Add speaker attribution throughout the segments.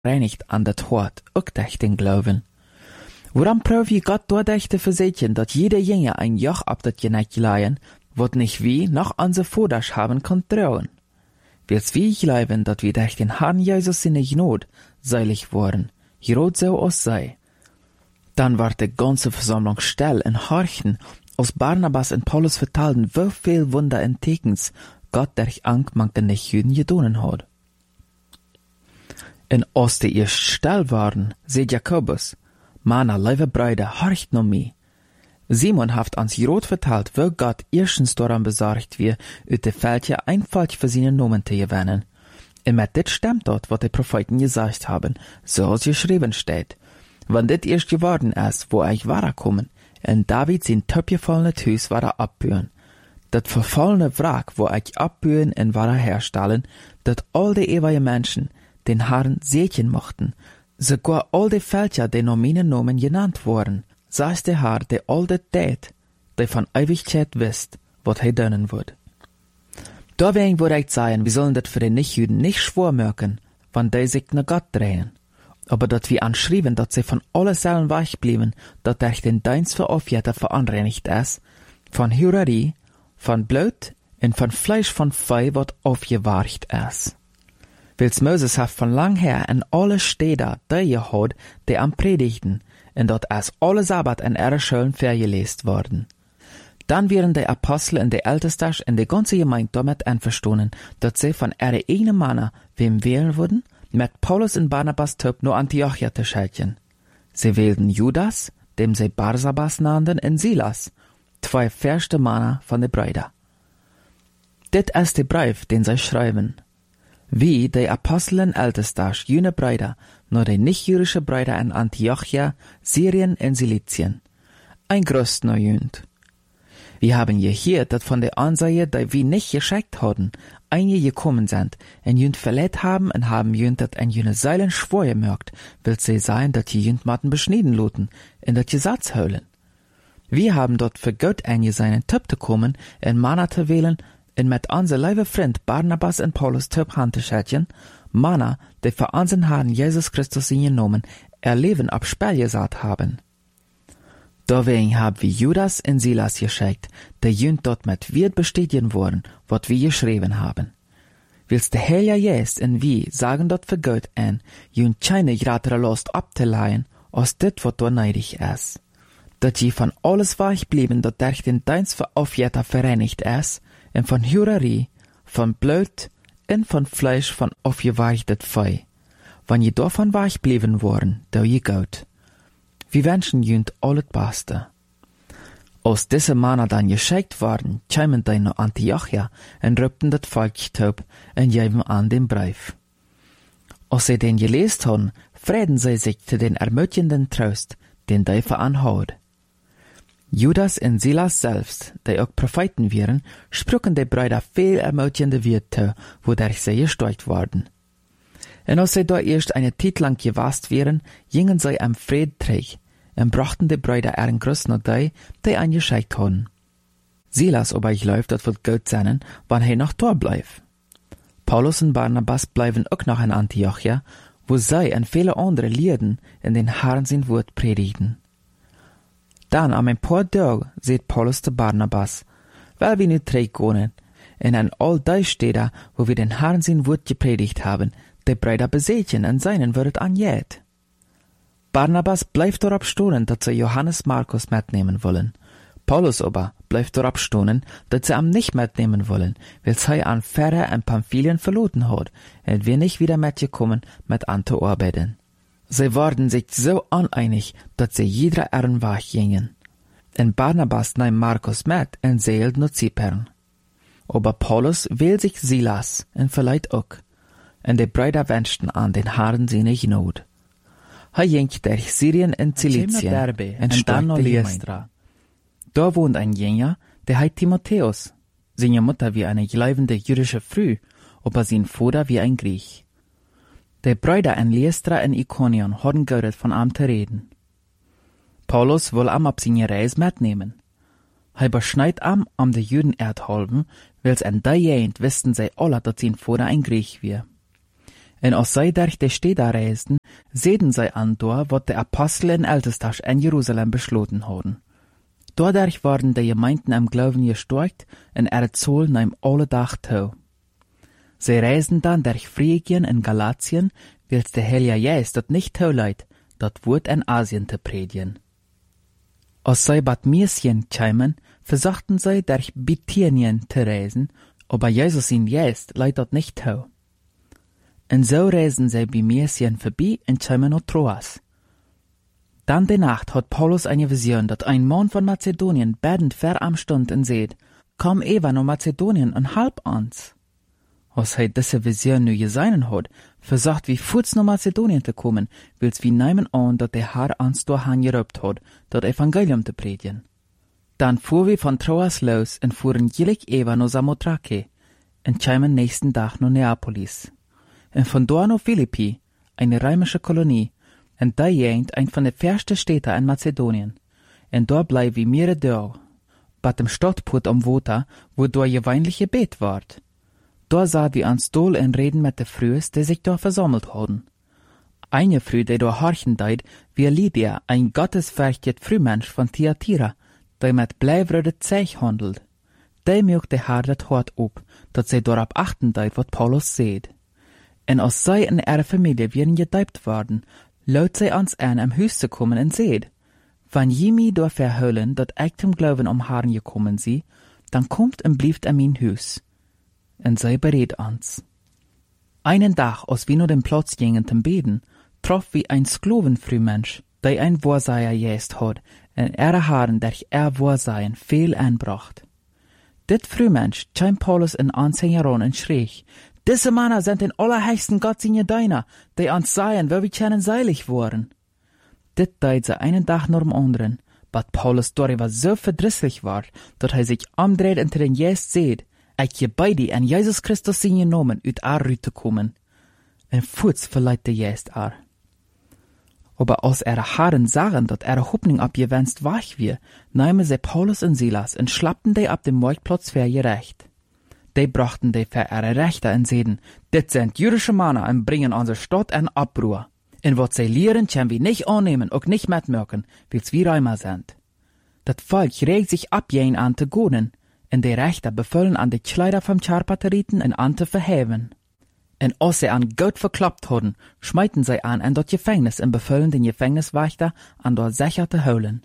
Speaker 1: reinigt an dat Hort, ook durch den Glauben. Woran profi Gott dadurch te verzetjen, dat jeder Jünger ein Joch ab dat Geneck leihen, wat nicht wie noch an se Voders haben kann trauen. Wils wie glauben, dat wir durch den Herrn Jesus in Not seilig worden, Jerot so aus sei. Dann war die ganze Versammlung still in Horchen, als Barnabas und Paulus vertalten, wie viel Wunder und Tekens Gott durch angemankte Nicht-Juden gedonen hat. En als die erst still waren, seht Jakobus, Mana, lieve Brüder, horcht no mi. Simon haft ans Jerot vertalt, wo Gott erstens daran besorgt wie, uit de Veldje einfalt für seine Nomen te gewinnen. Und mit dit stimmt dort, wat die Propheten gesagt haben, so als geschrieben steht. Wann dit erst geworden ist, wo euch wahrer kommen, en David sein töpgefallenes Hus wahrer abbühen. Dat verfallene Wrack, wo euch abbühen en wahrer herstellen, dat all die ewige Menschen den Herrn sehen mochten, sogar all die Völker, die noch meine Nomen genannt wurden, saß der Herr, der all das tät, der von Ewigkeit wisst, wat er dönnen wird. Deswegen würde ich sagen, wir sollen das für die Nichtjuden nicht schwor merken, wann die sich nach Gott drehen, aber dat wir anschrieben, dat sie von alle Seelen weich blieben, dat durch den Dienst für Aufjäter verunreinigt ist, von Hurerie, von Blut und von Fleisch von Vieh, wat aufgewarcht ist. Wils Moses hat von lang her in alle Städte die gehad, die am Predigten, und dort ist alle Sabbat in ihre Schulen vergelesen worden. Dann wären die Apostel und die Ältesten und die ganze Gemeinde damit einverstanden, dass sie von ihrer eigenen Männer wem wählen würden, mit Paulus und Barnabas Typ nur Antiochia zu schicken. Sie wählten Judas, dem sie Barsabas nannten, und Silas, zwei fährste Männer von den Brüdern. Dit ist der Brief, den sie schreiben. Wie die Apostel und Ältesten jene Brüder, nur die nicht-jüdische Brüder in Antiochia, Syrien und Silizien. Ein Grüß noch jünd. Wir haben gehört, dass von der Ansaie, die wir nicht geschickt hatten, einige gekommen sind, und jünd verletzt haben und haben jünd dat ein jüne Seilen schwor gemerkt, will sie sein, dass die jünd matten beschnitten luten, in dat Gesetz heulen. Wir haben dort für Gott einige seinen Typ zu kommen, in Mana zu wählen, und mit unser liebe Freund Barnabas und Paulus Typ Hand zu schätzen, Mana, die für unseren Herrn Jesus Christus in genommen, ihr Leben ab Spiel gesagt haben. Deswegen haben wir Judas und Silas geschickt, die jünd dort mit Wirt bestätigen worden, was wir geschrieben haben. Willst der Herr Jesus und wir sagen dort für Gott an, jünd keine gratere Lust abzuleihen, als dit, was dort neidig ist. Dass je von alles weich blieben, dat durch den Dienst für Aufjäter vereinigt ist, und von Hurerie, von Blut und von Fleisch von aufgeweichtet Vieh. Wenn je davon weich blieben worden, da je gut. Wir wünschen jünd alles Beste. Als diese Männer dann geschickt worden, kämen die nach Antiochia und rübten das Volk taub und geben an den Brief. Als sie den gelesen haben, freuen sie sich zu den ermutigenden Trost, den die veranhaut. Judas und Silas selbst, die auch Propheten wären, sprachen die Brüder viel ermutigende Worte, wodurch sie gesteuert wurden. Und als sie da erst eine Zeit lang gewast wären, gingen sie am Friedträg und brachten die Brüder ihren Gruß nach die eingeschickt haben. Silas aber ich läuft, das wird gut sein, wann er noch da bleibt. Paulus und Barnabas bleiben auch noch in Antiochia, wo sie und viele andere Lieden in den Herrn sein Wort predigten. Dann am ein paar Tage seht Paulus zu Barnabas, weil wir nicht zurückgehen, und an all die Städte, wo wir den Herrn sein Wort gepredigt haben, die Brüder besetzen und seinen Wort angeht. Barnabas bleibt darauf stehen, dass sie Johannes Markus mitnehmen wollen. Paulus aber bleibt darauf stehen, dass sie ihn nicht mitnehmen wollen, weil sie an Pferde und Pamphylien verloren hat, und wir nicht wieder mitgekommen mit anzuarbeiten. Sie waren sich so uneinig, dass sie jeder ihren Weg gingen. Und Barnabas nahm Markus mit und seilt nach Zypern. Aber Paulus wählt sich Silas und vielleicht auch. Und die Brüder wünschten an den Herrn seine Gnade. Er ging durch Syrien und Zilizien und dann nach Lystra. Da wohnt ein Jünger, der heißt Timotheus. Seine Mutter wie eine gleibende jüdische Frau, aber sein Vater wie ein Griech. Die Brüder in Lystra und Ikonion hatten gehört von ihm zu reden. Paulus will ihm auf seine Reise mitnehmen. Er beschneit ihm die Juden erdhalben, weil in der Gegend wussten sie alle, dass sein Vater ein Griech war. En als zij durch de steden reisden, zeiden zij aan door wat de apostelen en ältestas in Jeruzalem besloten hadden. Dadurch waren de Gemeinden am Glauben gestärkt en Zoll nahm alle Dag toe. Sie reisten dann durch Phrygien und Galatien, wils der Heilige Geist dort nicht toleiht, dort Wort in Asien zu predigen. Als sie bad Mysien kämen, versuchten sie durch Bithynien zu reisen, aber Jesus in Geist leiht dort nicht to. Und so reisen sie bei Mysien vorbei und kämen nach Troas. Dann die Nacht hat Paulus eine Vision, dat ein Mann von Mazedonien betend ver am Stund und seht, komm Eva nach Mazedonien und halb uns. Als hij diese Vision nu gesehen hat, versucht wie Fuß nach Mazedonien zu kommen, wils wie nehmen an, dat der Herr uns dahin gerobt hat, dat Evangelium zu predigen. Dann fuhr wir von Troas los und fuhren jelig Eva nach Samothrake und kämen nächsten Tag nach Neapolis. Und von dort nach Philippi, eine römische Kolonie, und da jängt ein von den ersten Städten in Mazedonien. Und dort bleiben wir mehrere Tage, bei dem Stadtport am Water, wo dort gewöhnliche Gebet ward. Da sah wir ans Dol und reden mit den Frühs, die sich dort versammelt haben. Eine Früh, die dort horchen deit, wie Lydia, ein gottesfürchtet Frühmensch von Thyatira, die mit bleibröde Zeich handelt. Die mögt der Herr das Hort ab, dat sie dort achten deit, wat Paulus seht. Und als sie in ihrer Familie werden gedeibt worden, laut sie ans an am Haus zu kommen und seht, wenn jemi dort verhüllen, dat ich zum Glauben am Herrn gekommen sie, dann kommt und blieft an mein Haus. Und sie berät uns. Einen Tag, als wir nur den Platz gingen zum Beten, troff wie ein Sklavenfrühmensch, der ein Wahrsager jest hat, und Haaren durch Wahrsagen viel anbracht. Dit Frühmensch kam Paulus in Anzeigen heran und schrie, diese Männer sind den allerheiligsten Gott seine Diener, die uns sagen, wo wir können seilig worden. Dit deit sie einen Tag nach dem anderen, but Paulus darüber so verdrisslich war, dass er sich umdreht und den Jest seht, ich gebei die an Jesus Christus seine Namen uit Rüte kommen. En Fuß verleiht der Jest Aber als Haaren sahen, dat Hoffnung abgewenst wach wir, nahmen sie Paulus und Silas und schlappten die ab dem Marktplatz für ihr Recht. Die brachten die für ihre Rechte und seiden, dit sind jüdische Männer und bringen unsere Stadt in Abruhr. Und wat sie lehren, können wir nicht annehmen, auch nicht mitmerken, wils wir Römer sind. Dat Volk regt sich ab jen an zu goden, und die Rechter befüllen an die Kleider vom Charpateriten und an zu verheben. Und als sie an Gott verklappt hadden, schmeiten sie an das Gefängnis und befüllen den Gefängniswächter an dort sicher zu holen.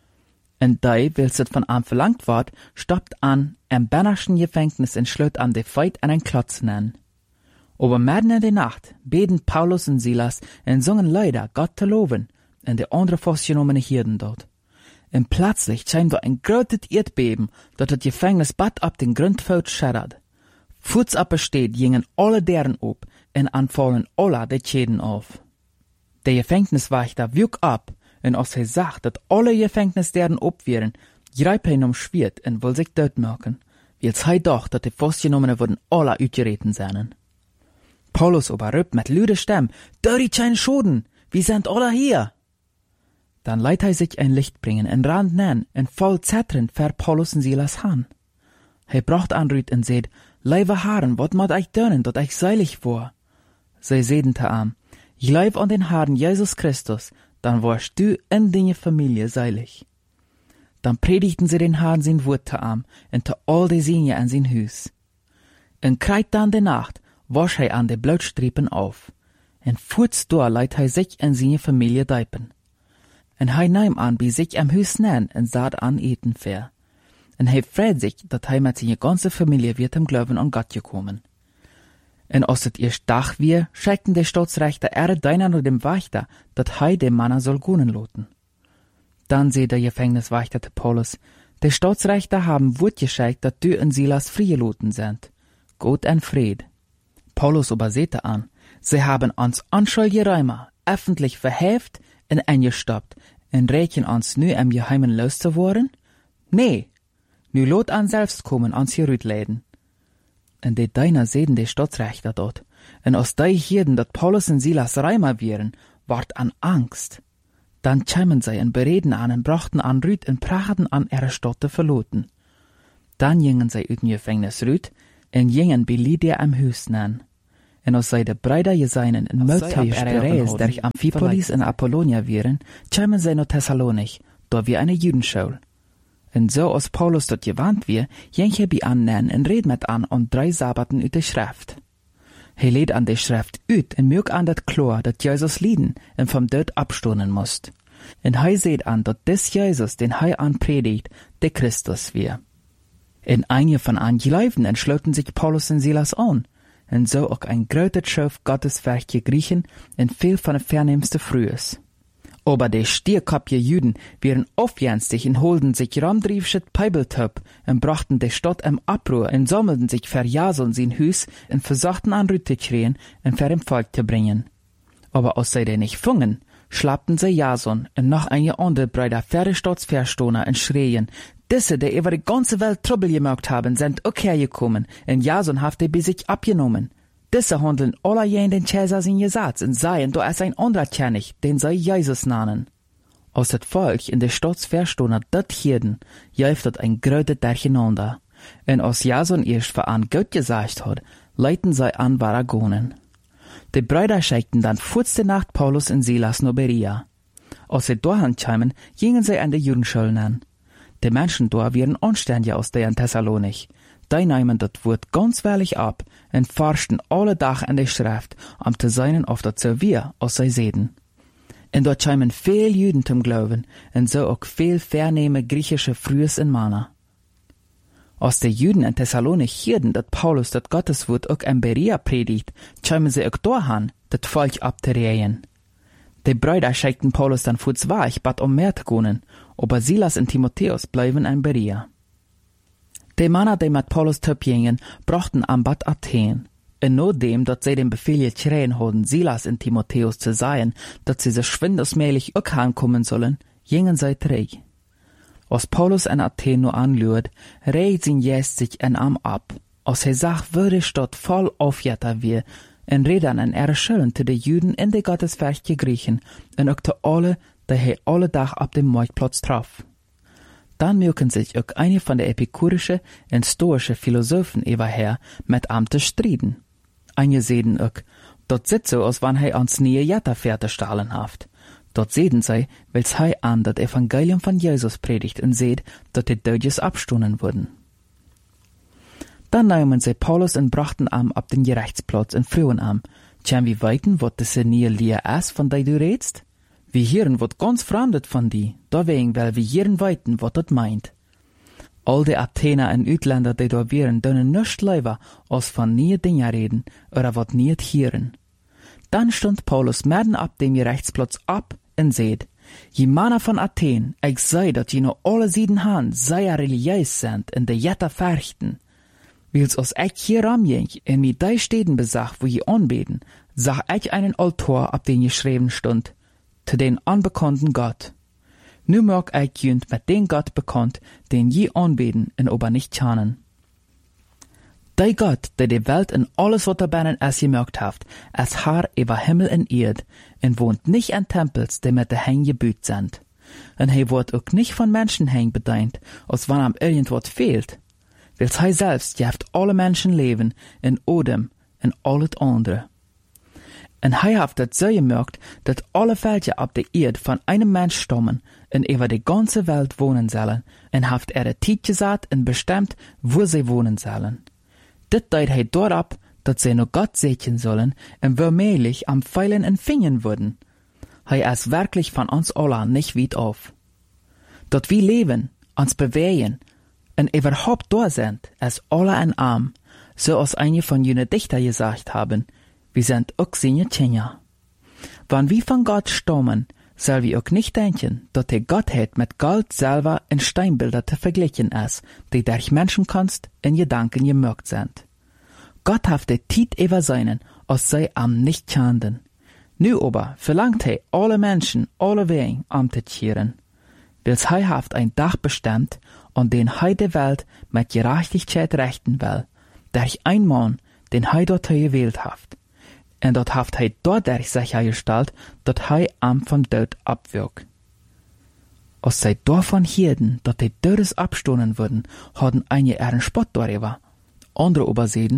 Speaker 1: Und die, wils es von an verlangt ward, stoppt an, im Bannerschen Gefängnis und schlut an die Feit an ein Klotz nennen. Aber mitten in der Nacht beten Paulus und Silas und sungen Lieder, Gott zu loben, und die andere festgenommene Hirden dort. Und plötzlich scheint da ein großes Erdbeben, dat das Gefängnis bad ab den Grundfeld schädert. Fuß ab besteht, gingen alle deren ab, und anfallen alle die Schäden auf. Der Gefängniswächter wüg ab, und als er sagt, dass alle Gefängnisderen ab wären, greift er um Schwert und will sich dort machen, wils er doch, dass die Festgenommenen würden alle uitgereten sein. Paulus aber rübt mit lüder Stimme, die scheinen Schoden, wir sind alle hier. Dann leiht er sich ein Licht bringen und rannt nen und voll zetternd ver Paulus und Silas han. Er bracht an Rüt und seht, Leibe Haaren, wat mat ich dönen, dat ich seilig war? Sie seden te am, Gleib an den Herrn Jesus Christus, dann warst du in deine Familie seilig. Dann predigten sie den Herrn sein Wort te am und te all die Sinje an sein Hus. Und kreit dann de Nacht, wasch er an de Blutstrippen auf. Und fuhrts da leiht er sich in seine Familie deipen. Und er nahm an bei sich am Hus nen und saht an eten fair. Und er freut sich, dat er mit seiner ganzen Familie wird im Glauben an Gott gekommen. Und als es erst Dach wir, schickten die Staatsrechter deiner nur dem Wächter, dat er dem Mann soll gehen loten. Dann seht der Gefängniswächter zu Paulus, die Staatsrechter haben Wort geschickt, dat du und Silas freigeloten sind. Gott und Fried. Paulus aber sehte an, sie haben uns anschuldige Räumer öffentlich verheft und eingestoppt und rächen uns nu im Geheimen loszuworden? Nee, nu lot an selbst kommen ans Jerutläden. Und die Deiner sehen die Staatsrechter dort, und aus die Hirden, dat Paulus und Silas Räumer wären, ward an Angst. Dann kämen sie und bereden an und brachten an Rüt und prachten an ihre Stadt zu verloten. Dann gingen sie ut dem Gefängnis Rüt und gingen bei Lydia am Hus nen. en als zij de bruiden je seinen in Mutteus der Reis der Amphipolis en Apollonia wären, kämen zij naar Thessalonich, da wir eine Judenschule. En so als Paulus dort gewandt wir, jeng hij bij annähen en red met an 3 Sabbaten uit de Schrift. Hij leed an de Schrift uit en mög an dat klar, dat Jesus lieden en vom Död abstonen moest. En hij seht an, dat des Jesus, den hij anpredigt, de Christus wir. En einige von an Geläufen entschloten sich Paulus en Silas an, en so auch ein großes Schauf Gotteswerk Griechen en viel von de verneemste Frühes. Aber die stierkopje Juden wären aufjänstig en holden sich ramdriefschet Peibeltöp en brachten de Stadt im Abruhr en sammelten sich für Jason sein Hus en versuchten an Rüte kreen en für dem Volk zu bringen. Aber als sie den nicht fungen, schlappten sie Jason en noch einige andere Brüder für die Staatsverstoner en schreien, diese, die über die ganze Welt Trouble gemacht haben, sind auch hergekommen en Jason haft die bei sich abgenommen. Diese handeln alle jen den Cäsar sin Gesetz und seien, da ist ein anderer König, den sie Jesus nannen. Als het Volk in der Staatsverstoner dat hierden, jäuftet ein größer Durcheinander. Und als Jason erst für an Gott gesagt hat, leiten sie an Varagonen. Die Brüder schickten dann vorste Nacht Paulus und Silas nach Berea. Als sie dahin kamen, gingen sie an die Judenschule an. Die Menschen da wären anständiger als die in Thessalonich. Die nahmen das Wort ganz wahrlich ab und forschten alle Tag an der Schrift, um zu sein, auf das so wir, als sie sehen. Und dort kamen viel Juden zum Glauben und so auch viel vernehme griechische Frühes und Männer. Als die Juden in Thessalonich hörten, dass Paulus das Gotteswort auch in Berea predigt, kamen sie auch dahin, das Volk abzurehen. Die Brüder schickten Paulus dann fuß weg, bat mehr zu gehen, aber Silas und Timotheus bleiben in Berea. Die Männer, die mit Paulus töpjingen, brachten am Bad Athen. Und nur dem, dass sie den Befehl gekriegt hatten, Silas und Timotheus zu sein, dass sie sich schwindesmäßig auch ankommen sollen, gingen sie zurück. Als Paulus in Athen nur anlüht, regt sein Gäst sich en Arm ab. Als er sagt, würde Stadt voll aufjetter wir, en reden en ihre Schulden zu den Juden in die Gotteswerk Griechen, und auch zu alle, die er alle Tag ab dem Marktplatz traf. Dann mögen sich auch einige von der epikurischen und stoischen Philosophen überher mit ihm zu striden. Einige sehen auch, dort sitzt so, als wenn er ans neue Jetterpferde stahlen haft. Dort sehen sie, weil er an das Evangelium von Jesus predigt und seht, dass die Dödjes abstunden wurden. Dann nahmen sie Paulus und brachten ihm ab den Gerichtsplatz und frühen ihm, können wir weiten, was das neue Lehre ist, von der du redest? Wir hören wat ganz fremdet von die, deswegen weil wir hören weiten, wat dat meint. All die Athener und Utländer, die da wären, dürfen nicht lieber, als von nie Dinge reden, oder wat niet hören. Dann stund Paulus mitten ab dem Gerichtsplatz ab und seht, je Männer von Athen, ich sei, dat je noch alle sieden han, sehr religiös sind und die Jetter verrichten. Wils als ich hier ramjeng in mir die Städten besach, wo je anbeten, sah ich einen Altar, ab den geschrieben stund, zu den unbekannten Gott. Nu mag ich jünd mit den Gott bekannt, den je anbeten und aber nicht kennen. Der Gott, der die Welt und alles, was darin es gemerkt hat, es Herr über Himmel und Erd, und wohnt nicht in Tempels, die mit der Hänge gebüht sind. Und er wird auch nicht von Menschenhängen bedient, als wenn ihm irgendwas fehlt. Weil er selbst jeft alle Menschen leben in Odem und alles andere. Und er hat das so gemerkt, dass alle Völker ab der Erde von einem Mensch stammen und über die ganze Welt wohnen sollen, und hat er Zeit gesagt und bestimmt, wo sie wohnen sollen. Das deut er dort ab, dass sie nur Gott segnen sollen und womöglich am Pfeilen und Fingern würden. Er ist wirklich von uns allen nicht weit auf. Dort wir leben, uns bewegen und überhaupt da sind, ist alle ein Arm, so als einige von jenen Dichter gesagt haben, wir sind auch seine Kinder. Wenn wir von Gott stammen, soll wir auch nicht denken, dass die Gottheit mit Gold, Silber und Steinbilder zu vergleichen ist, die durch Menschenkunst in Gedanken gemerkt sind. Gott hat die Zeit über seinen, als sei am nicht kannten. Nu aber verlangt er alle Menschen, alle Wegen anzukehren. Weil er hat ein Tag bestimmt, an den er die Welt mit Gerechtigkeit rechten will, durch ein Mann, den er dort gewählt hat. Und dort hat er dadurch sichergestellt, dass er am vom Tod abwirkt. Als sie davon hörten, dass die Todes abstoßen würden, hatten einige ihren Spott darüber. Andere aber sehen,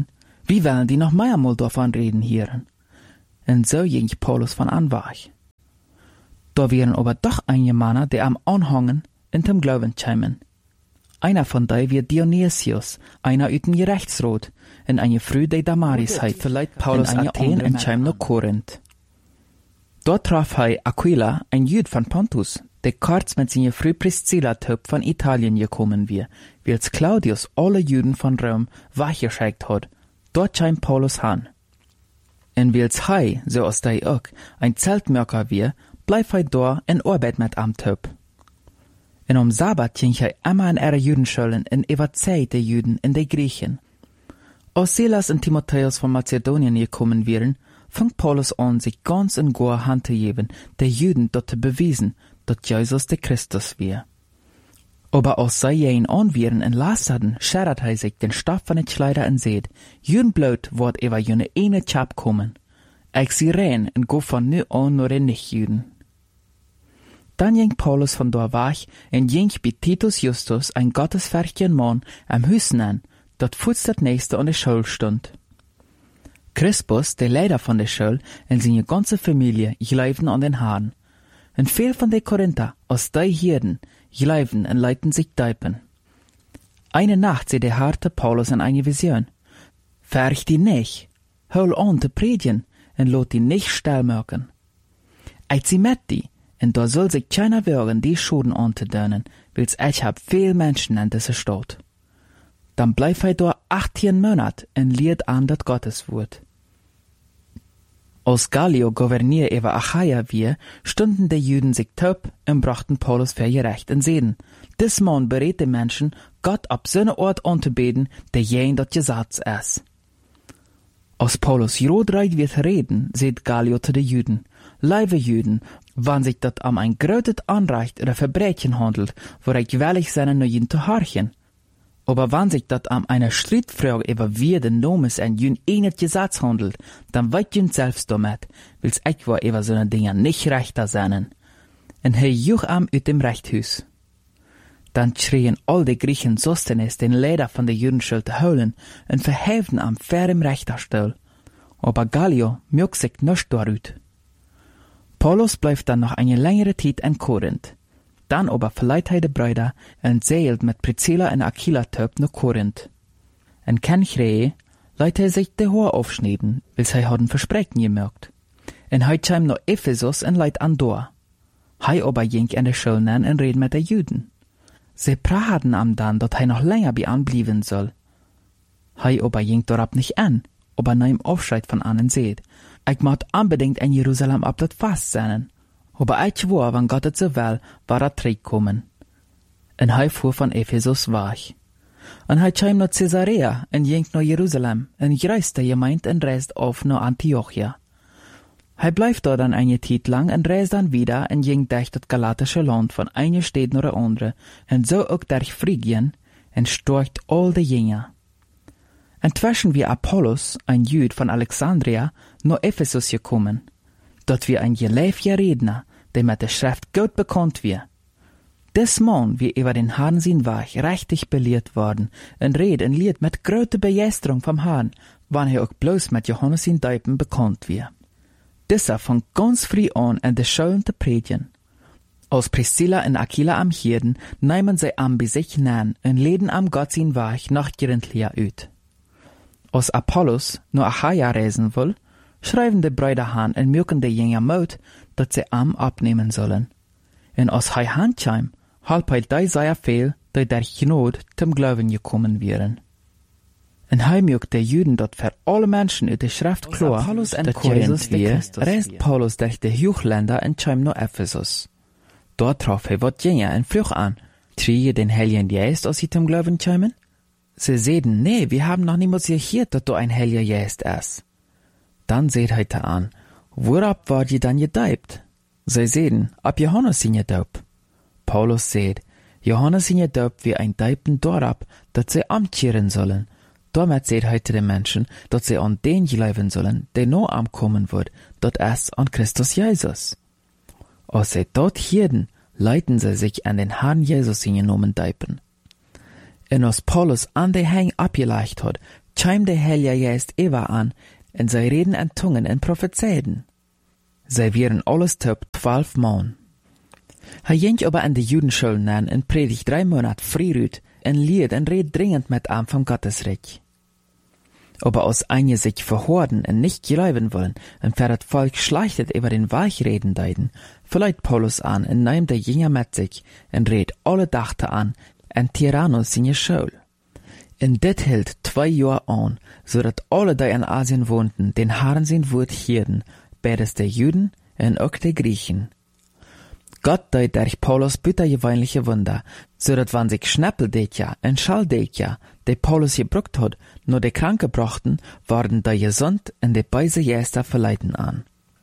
Speaker 1: Wie wollen die noch mehrmal davon reden hören? Und so ging Paulus von anwach. Da wären aber doch einige Männer, die am Anhangen in dem Glauben kämen. Einer von denen wird Dionysius, einer aus dem Gerechtsrat, in eine Früh der Damaris heit, vielleicht Paulus in Athen und käm nach Korinth. Dort traf Aquila, ein Jüd von Pontus, der kurz mit seiner Früh Priscilla-Typ von Italien gekommen wir, als Claudius alle Juden von Rom weggeschickt hat. Dort käm Paulus han. Und als so als der auch, ein Zeltmörker wir, bleib da in Arbeit mit am Typ. Und am Sabbat ging immer in ihre Judenschulen und überzeugt die Juden in die Griechen. Als Silas und Timotheus von Mazedonien gekommen wären, fing Paulus an, sich ganz in gar Hand zu geben, die Juden dort zu beweisen, dass Jesus der Christus wäre. Aber als sie ihn anwären und las hatten, schert sich den Stoff von den Kleider und seht, jün Blut wird über jene eine Chap kommen. Ich sie rein und go von nu an nur den Nicht-Juden. Dann ging Paulus von da weg und ging bei Titus Justus, ein gottesfürchtigen Mann, am Hüssen an, dort fuß das nächste an der Schule stund. Crispus, der Leiter von der Schule, und seine ganze Familie, gleibten an den Haaren. Und viel von den Korinther, aus der Hirden, gleibten und leiten sich deipen. Eine Nacht sieht der harte Paulus in eine Vision. Färch die nicht, hol an zu predigen, und lot die nicht stillmerken. Ich sie mit die, und da soll sich keiner wagen, die Schuden anzudönen, weil's ich hab viel Menschen in dieser Stadt. Dann bleib da 18 Monate und lehrt an das Gotteswort. Als Gallio Gouverneur über Achaia wir, stunden die Juden sich taub und brachten Paulus für gerecht und sehen, dis Mann berät die Menschen, Gott ab seine Ort anzubeten, der jen dat Gesetz ist. Als Paulus jodreit wird reden, seht Gallio zu den Juden, liebe Juden, wann sich dat am ein grötet Anrecht oder Verbrechen handelt, wo ich willig seine Neuen zu horchen. Aber wenn sich dat am einer Streitfrage über wie den Nomes ein Jün einet Gesetz handelt, dann weit Jün selbst damit, wills ich war über so ne Dinge nicht rechter seinen. Und he juch am ut dem Rechthus. Dann schrien all die Griechen Sostenes den Leder von der Judenschule zu holen und verhäften am fair im Richterstuhl. Aber Gallio mög sich nicht darüt. Paulus bleibt dann noch eine längere Zeit in Korinth. Dann aber verleiht die Brüder und seilt mit Priscilla und Aquila töp nach Korinth. En Kenchrehe leiht sich die Haar aufschneiden, weil sie hatten Versprechen gemerkt. En heit kam nach Ephesus und leiht an Dor. Hei aber ging in der Schule nen und red mit den Juden. Sie praten am dann, dat noch länger bei anblieben soll. Hei aber ging dorab nicht an, aber nahm Aufscheid von annen seht. Ich mag unbedingt in Jerusalem ab dat Fast sein. Aber ich war, wenn Gott es so will, war er zurückgekommen. Und hei fuhr von Ephesus weg. Und hei kam nach Caesarea und ging nach Jerusalem und reiste gemeint und reist auf nach Antiochia. Hei bleibt dort dann eine Zeit lang und reist dann wieder und ging durch das galatische Land von einer Stadt nach der andere und so auch durch Phrygien und storcht all die Jünger. Inzwischen wie Apollos, ein Jüd von Alexandria, nach Ephesus gekommen. Dort wie ein geleefter Redner, der mit der Schrift gut bekannt wird. Des Mann wie über den Herrn sein Weg richtig belehrt worden und red und lied mit großer Begeisterung vom Herrn, wann er auch bloß mit Johannes sein Deipen bekannt wird. Dieser fängt ganz früh an, in der Schulen zu predigen. Als Priscilla und Aquila am Hirden, nehmen sie am bei sich nähen und leden am Gott sein Weg nach Gerintlia ut. Als Apollos nur Achaia reisen will, schreiben die Brüder han und mögen die Jünger Mut, dass sie am abnehmen sollen. Und als hei handchaim, halb die sei viel, die durch Not zum Glauben gekommen wären. Und hei mögt der Juden dort für alle Menschen in der Schrift klar, dass Jesus wir, reist Paulus durch die Hochländer und chaim nach Ephesus. Dort traf er wat Jünger und frug an, triege den Heiligen Geist aus sie zum Glauben chaimen? Sie sehen, nee, wir haben noch niemals gehört, dass du ein Heiliger Geist ist. Dann seht heute an, worab war je dann gedeibt? Sie sehen, ab Johannes sind gedaubt. Paulus seht, Johannes sind gedaubt wie ein Deibten dorab, dass sie amtieren sollen. Damit seht heute die Menschen, dass sie an den glauben sollen, der noch ankommen wird, dort erst an Christus Jesus. Als sie dort hirden, leiten sie sich an den Herrn Jesus hingenommen deipen. Und als Paulus an den Hang abgeleicht hat, chim de Heilige Geist Eva an, en zij reden en Tungen en prophezeiden. Zij wären alles top 12 Mann. Hij ging aber an de Judenschulen an en predigt 3 Monate früh en lied en red dringend mit am vom Gottesreich. Aber aus einige sich verhorden en nicht geläuben wollen, en für das Volk schlechtet über den Weichreden deiden, verleiht Paulus an en nehmt der Jünger mit sich en red alle Dachte an en Tyrannus seine Schule. En dit hielt 2 Jahre an, so dat alle, die in Asien wohnten, den Herrn sein Wort hielten, beides der Juden en auch der Griechen. Gott deed durch Paulus büttergewöhnliche Wunder, so dat wann sich Schnappeldeekja en Schaldeekja, die Paulus gebruckt hat, nur die Kranke brachten, waren da gesund en die beise Jäster verleiten an.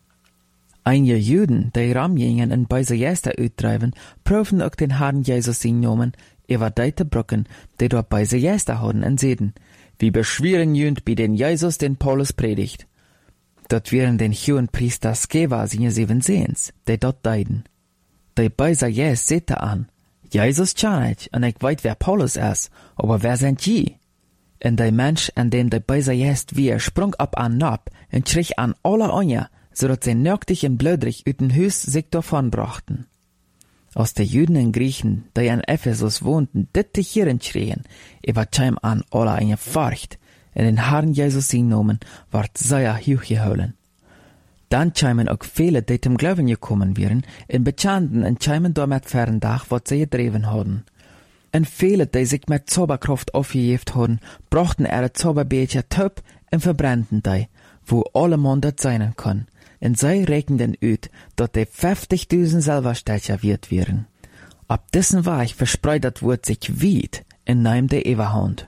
Speaker 1: Einige Juden, die Ramjingen en beise Jäster uitdrijven, proven auch den Herrn Jesus sein Nomen, über deite Brücken, die dort beise Jäster hadden en seden, wie beschweren jünd bei den Jesus den Paulus predigt. Dort wären den hohen Priester Skeva seine 7 Sehens, die dort deiden. Die beise Jäst sehte an, Jesus kann ich, en ich weet wer Paulus ist, aber wer sind je? En der Mensch, an dem die beise Jäst wie sprung ab an Nab en schrie an alle Anja, so dat sie nördlich en blödrich ut den Hüs sich davon brachten. Aus der Juden en Griechen, die in Ephesus wohnten, ditte hierin schrien, über chim an alle eine Furcht, en den Herrn Jesus sein Nomen, ward sehr hochgeholen. Dann chimen auch viele, die zum Glauben gekommen wären, in Bekannten en chimen damit Ferndach, was sie gedreven hadden. En viele, die sich mit Zauberkraft aufgejeft hadden, brachten ihre Zauberbeetja top en verbrannten die, wo alle Mondet sein kann. En zij rekenden uit dat die 50.000 Silberstecher wert wären. Ab dessen Weg verspreit dat Wort sich weit in naim der Everhand.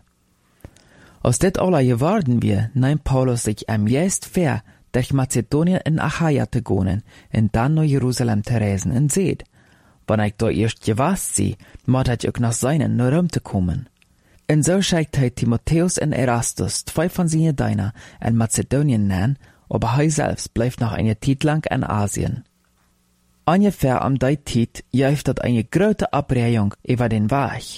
Speaker 1: Aus det aller geworden wir, nahm Paulus sich am Jest fair, durch Mazedonien in Achaia zu gehen, und dann nach Jerusalem zu reisen und seht. Wenn ich da erst gewasst sie, muss ich auch nach seinen nach Rom zu kommen. Und so schickt hij Timotheus und Erastus, 2 von seinen Dienern, in Mazedonien nennen, aber hij selbst bleibt noch eine Zeit lang in Asien. Ungefähr am die Zeit jäuft dort eine große Abreihung über den Weg.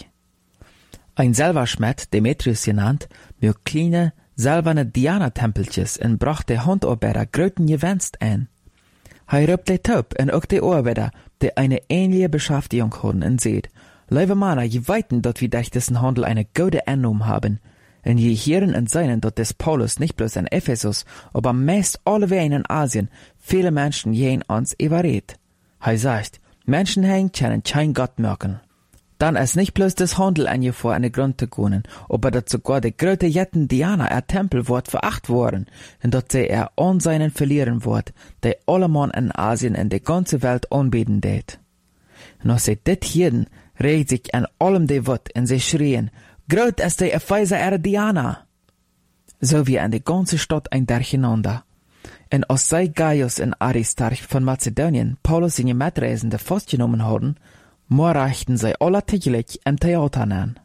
Speaker 1: Ein Silberschmied, Demetrius genannt, mit kleine, silberne Diana-Tempeltjes und brachte Handarbeiter gröten Gewänst ein. Hij roept die Taub und auch die Arbeiter, die eine ähnliche Beschäftigung haben und seht, liebe Männer, je weiten, dass wir durch diesen Handel eine gute Einnahme haben. Und je hören und sehen, dass des Paulus nicht bloß in Ephesus, aber meist alleweg in Asien viele Menschen jeden uns überredet. Hij sagt, Menschen hängen können kein Gott merken. Dann ist nicht bloß das Handel an vor eine Grund zu gehen, aber dass sogar die große Jetten Diana ihr Tempel wird veracht worden, und dass sie Anseinen verlieren wird, die alle Mann in Asien und die ganze Welt anbeten det. Und als sie dit hielten, regt sich an allem die Wut und sie schrien, Groot ist die Epheser Diana! So wie an die ganze Stadt ein Durcheinander. Und als sei Gaius und Aristarch von Mazedonien Paulus seine Mitreisende festgenommen haben, reichten sie alle täglich im Theater an.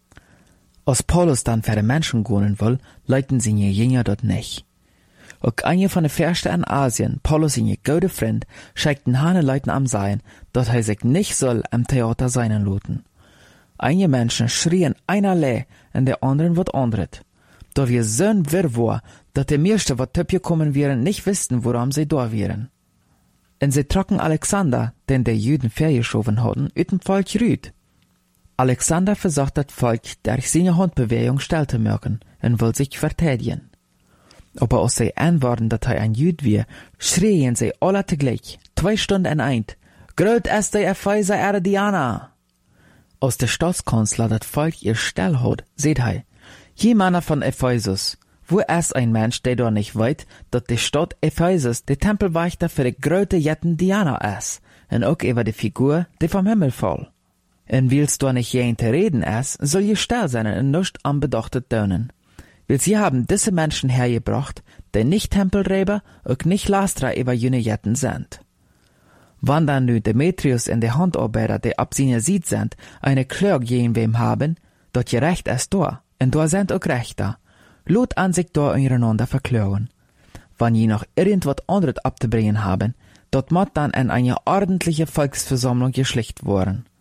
Speaker 1: Als Paulus dann für die Menschen gehen will, leiten seine Jünger dort nicht. Auch eine von den Fürsten in Asien, Paulus seine gute Freund, schickten Hane Leuten am Sein, dass er sich nicht soll im Theater sein lassen. Einige Menschen schrien einerlei und der anderen wird anderet. Da wir so wirr war, dass die meisten, was töpje kommen wären, nicht wussten, woran sie da wären. Und sie trocken Alexander, den der Juden vergeschoben hatten, ut dem Volk rüd. Alexander versucht das Volk durch seine Handbewegung still zu merken und will sich verteidigen. Aber als sie antworten, dass er ein Jud war, schrien sie alle zugleich, 2 Stunden in ein, Groot ist der Epheser Diana! Als der Staatskanzler das Volk ihr still hat, seht er, je Männer von Ephesus, wo ist ein Mensch, der da nicht weiß, dass die Stadt Ephesus der Tempelwächter für die große Jetten Diana ist, und auch über die Figur, die vom Himmel fall. Und willst du nicht jeden zu reden ist, soll je still sein und nicht anbedachtet tönen. Weil sie haben diese Menschen hergebracht, die nicht Tempelräber und nicht Lastra über jene Jetten sind. Wann dann nu Demetrius und die Handarbeiter, die ab seiner Sied sind, eine Klage gegen wem haben, dort gerecht ist da, und da sind auch Rechter. Lot an sich da untereinander verklagen. Wann je noch irgendwas anderes abzubringen haben, dort muss dann in eine ordentliche Volksversammlung geschlicht worden.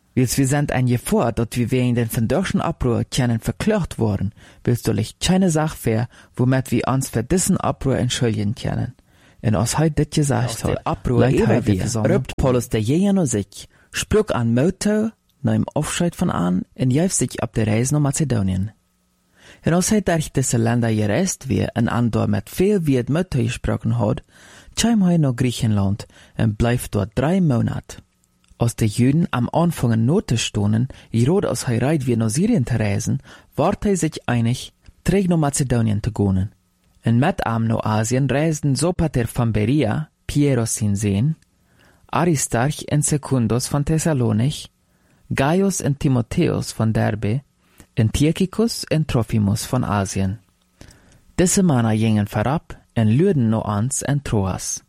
Speaker 1: Wils wir sind ein Gefahr, dat wir wegen den verdorschen Abruhr können verklört worden, willst du licht keine Sache fair, womit wir uns für diesen Abruhr entschuldigen können. Und als heut dit gesagt hat, Abruhr eber wir, rübt Paulus der Jäger nur sich, sprück an Motto, nach dem Aufscheid von an, und jäuf sich ab der Reise nach Mazedonien. Und als hij durch diese Länder gereist weer en an dort mit viel wie het Motto gesprochen hat, kam hij nach Griechenland und bleibt dort 3 Monate. Als die Juden am Anfang in Not stonden, gerade als hij reit wie nach Syrien zu reisen, ward hij sich einig, terug nach Mazedonien zu gehen. Und mit am nach Asien reisten Sopater von Berea, Pieros sin Seen, Aristarch und Secundus von Thessalonich, Gaius und Timotheus von Derbe, und Tychicus und Trophimus von Asien. Diese Männer gingen vorab und lürden noch ans und Troas.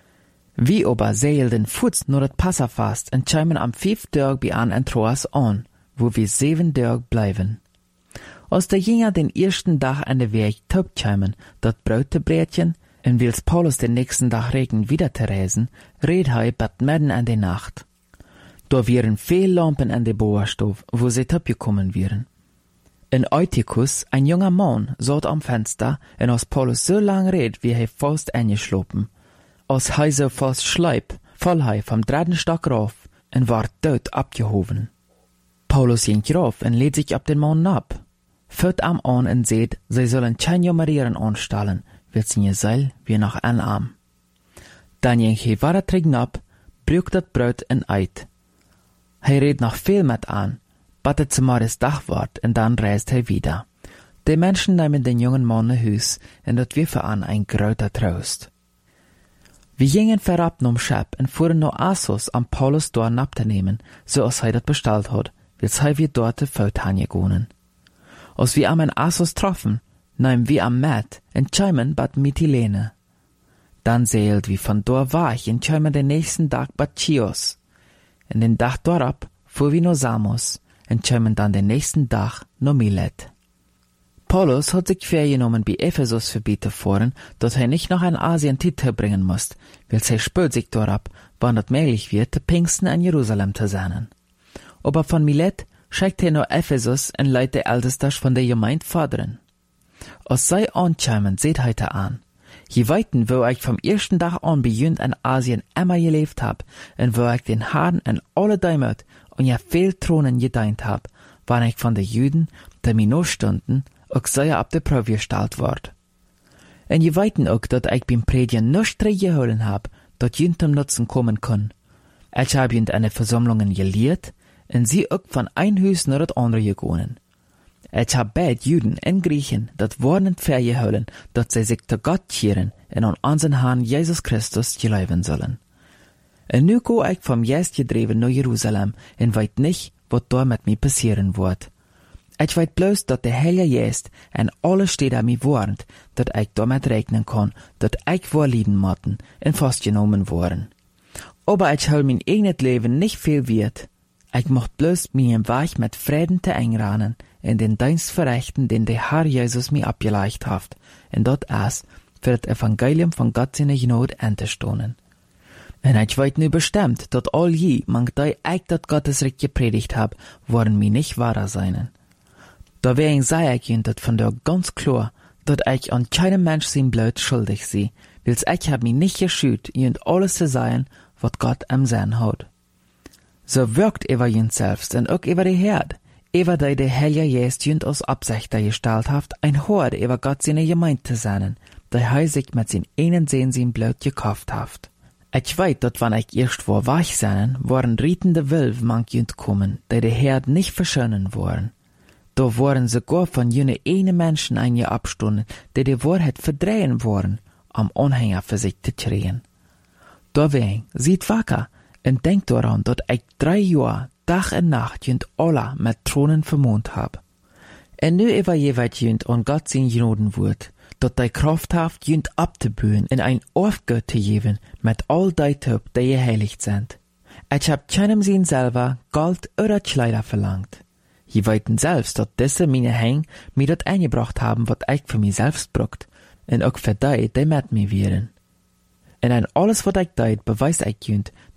Speaker 1: Wie aber seilden Fuß nur das Passafast und kämen am 5. Tag bei an Troas an, wo wir 7 Tage bleiben. Als der Jünger den ersten Tag an der Weg taub kämen, dat Brötebrätchen, und wils Paulus den nächsten Tag regen wieder zu reisen, red er bat mitten an der Nacht. Da wären viel Lampen an der Bohrstuf, wo sie taub gekommen wären. In Eutychus, ein junger Mann, saß am Fenster, und als Paulus so lang red, wie er fast eingeschlafen. Als hij so fast schleip, fall hij vom 3. Stock rauf und ward dort abgehoben. Paulus ging rauf und lädt sich ab den Mann ab. Führt am an und seht, sie sollen kein Jummerieren anstellen, wird sie ihr Seil wie nach einem Arm. Dann ging hij weiter trinken ab, brücht das Brot und eit. Hij redt noch viel mit an, battet zumal das Dach ward und dann reist hij wieder. Die Menschen nehmen den jungen Mann nach Hus und das wir für an ein großer Trost. Wir gingen verab nom Schab und fuhren nach Assos am Paulus dort abzunehmen, so als hij dat bestellt hat, wils hij wir dort Feutanje gonen. Als wir am in Assos troffen, nahmen wir am Met und kämen bad Mytilene. Dann seilt wir von dort weich und kämen den nächsten Tag bad Chios. Und den Tag dorab fuhr wir nach Samos und kämen dann den nächsten Tag nach Milet. Paulus hat sich vorgenommen, bei Ephesus vorbeizufahren, dass er nicht noch in Asien Titel bringen muss, weil er spürt sich dort, wann es möglich wird, zu Pfingsten in Jerusalem zu sein. Aber von Milet schickt er nach Ephesus und leitet der Älteste von der Gemeinde fordern. Als sie ankämen, seht heute an. Je weiten, wo ich vom ersten Tag an beginnt in Asien immer gelebt hab, und wo ich den Herrn in alle Däumet und ja viel Thronen gedient hab, wann ich von den Juden, die mir noch stunden, auch sehr ab der Probe gestellt ward. Und je weiten auch, dass ich beim Predigen nicht geholen hab, dat jünt zum Nutzen kommen kann. Ich hab jünt eine Versammlungen gelehrt, und sie auch von ein Haus nach das andere gegangen. Ich hab beid Juden und Griechen dat warnend vergeholen, dat sie sich zu Gott kehren und an unseren Herrn Jesus Christus glauben sollen. Und nu go ich vom Geist gedreven nach Jerusalem und weit nicht, was da mit mir passieren wird. Ich weet bloß, dat der Heilige Geist en alles steht an mir warnt, dat ich damit rechnen kann, dat ich vorlieden motten und festgenommen worden. Aber ich hol mein eigenes Leben nicht viel wert. Ich mocht bloß mir Weg mit Frieden zu einrahmen in den Dienst verrichten, den der Herr Jesus mir abgeleicht hat, und dort es für das Evangelium von Gott seine Gnade anzustoßen. Und ich weet nu bestimmt, dat all je, manch die ich dat Gottesrecht gepredigt hab, worden mir nicht wahrer seinen. Da wegen sei ich ihnen dat von der ganz klar, dat ich an keinem Mensch sein Blut schuldig sei, wils ich hab mich nicht geschüt, ihnen alles zu sein, wat Gott am Sinn hat. So wirkt über ihn selbst und auch über die Herd, über die der Heilige Geist ihnen aus Absicht gestellt hat, ein Hort über Gott seine Gemeinde zu sein, der er sich mit seinen einen Sehn sein Blut gekauft hat. Ich weet, dat wann ich erst vor wach sein, waren rietende Wölfe manch jünt kommen, die der Herd nicht verschönen wollen. Da waren sogar von jene eine Menschen abgestunden, die Wahrheit verdrehen wollen, am Anhänger für sich zu kriegen. Deswegen, seid wacker und denkt daran, dass ich 3 Jahre, Tag und Nacht jünt alle mit Thronen vermont hab. Und nu über jeweils jünt an Gott sein Gnoden wird, dat die Kraft haft jünt abzubühen in ein Aufgott zu geben mit all die Töp, die geheiligt sind. Ich hab keinem sehen selber Gold oder Kleider verlangt. Je weiten selbst, dat diese meine Häng mir dat eingebracht haben, wat ich für mich selbst brucht, und auch für die mit mir wären. Und ein alles, wat ich deit, beweist ich jünt,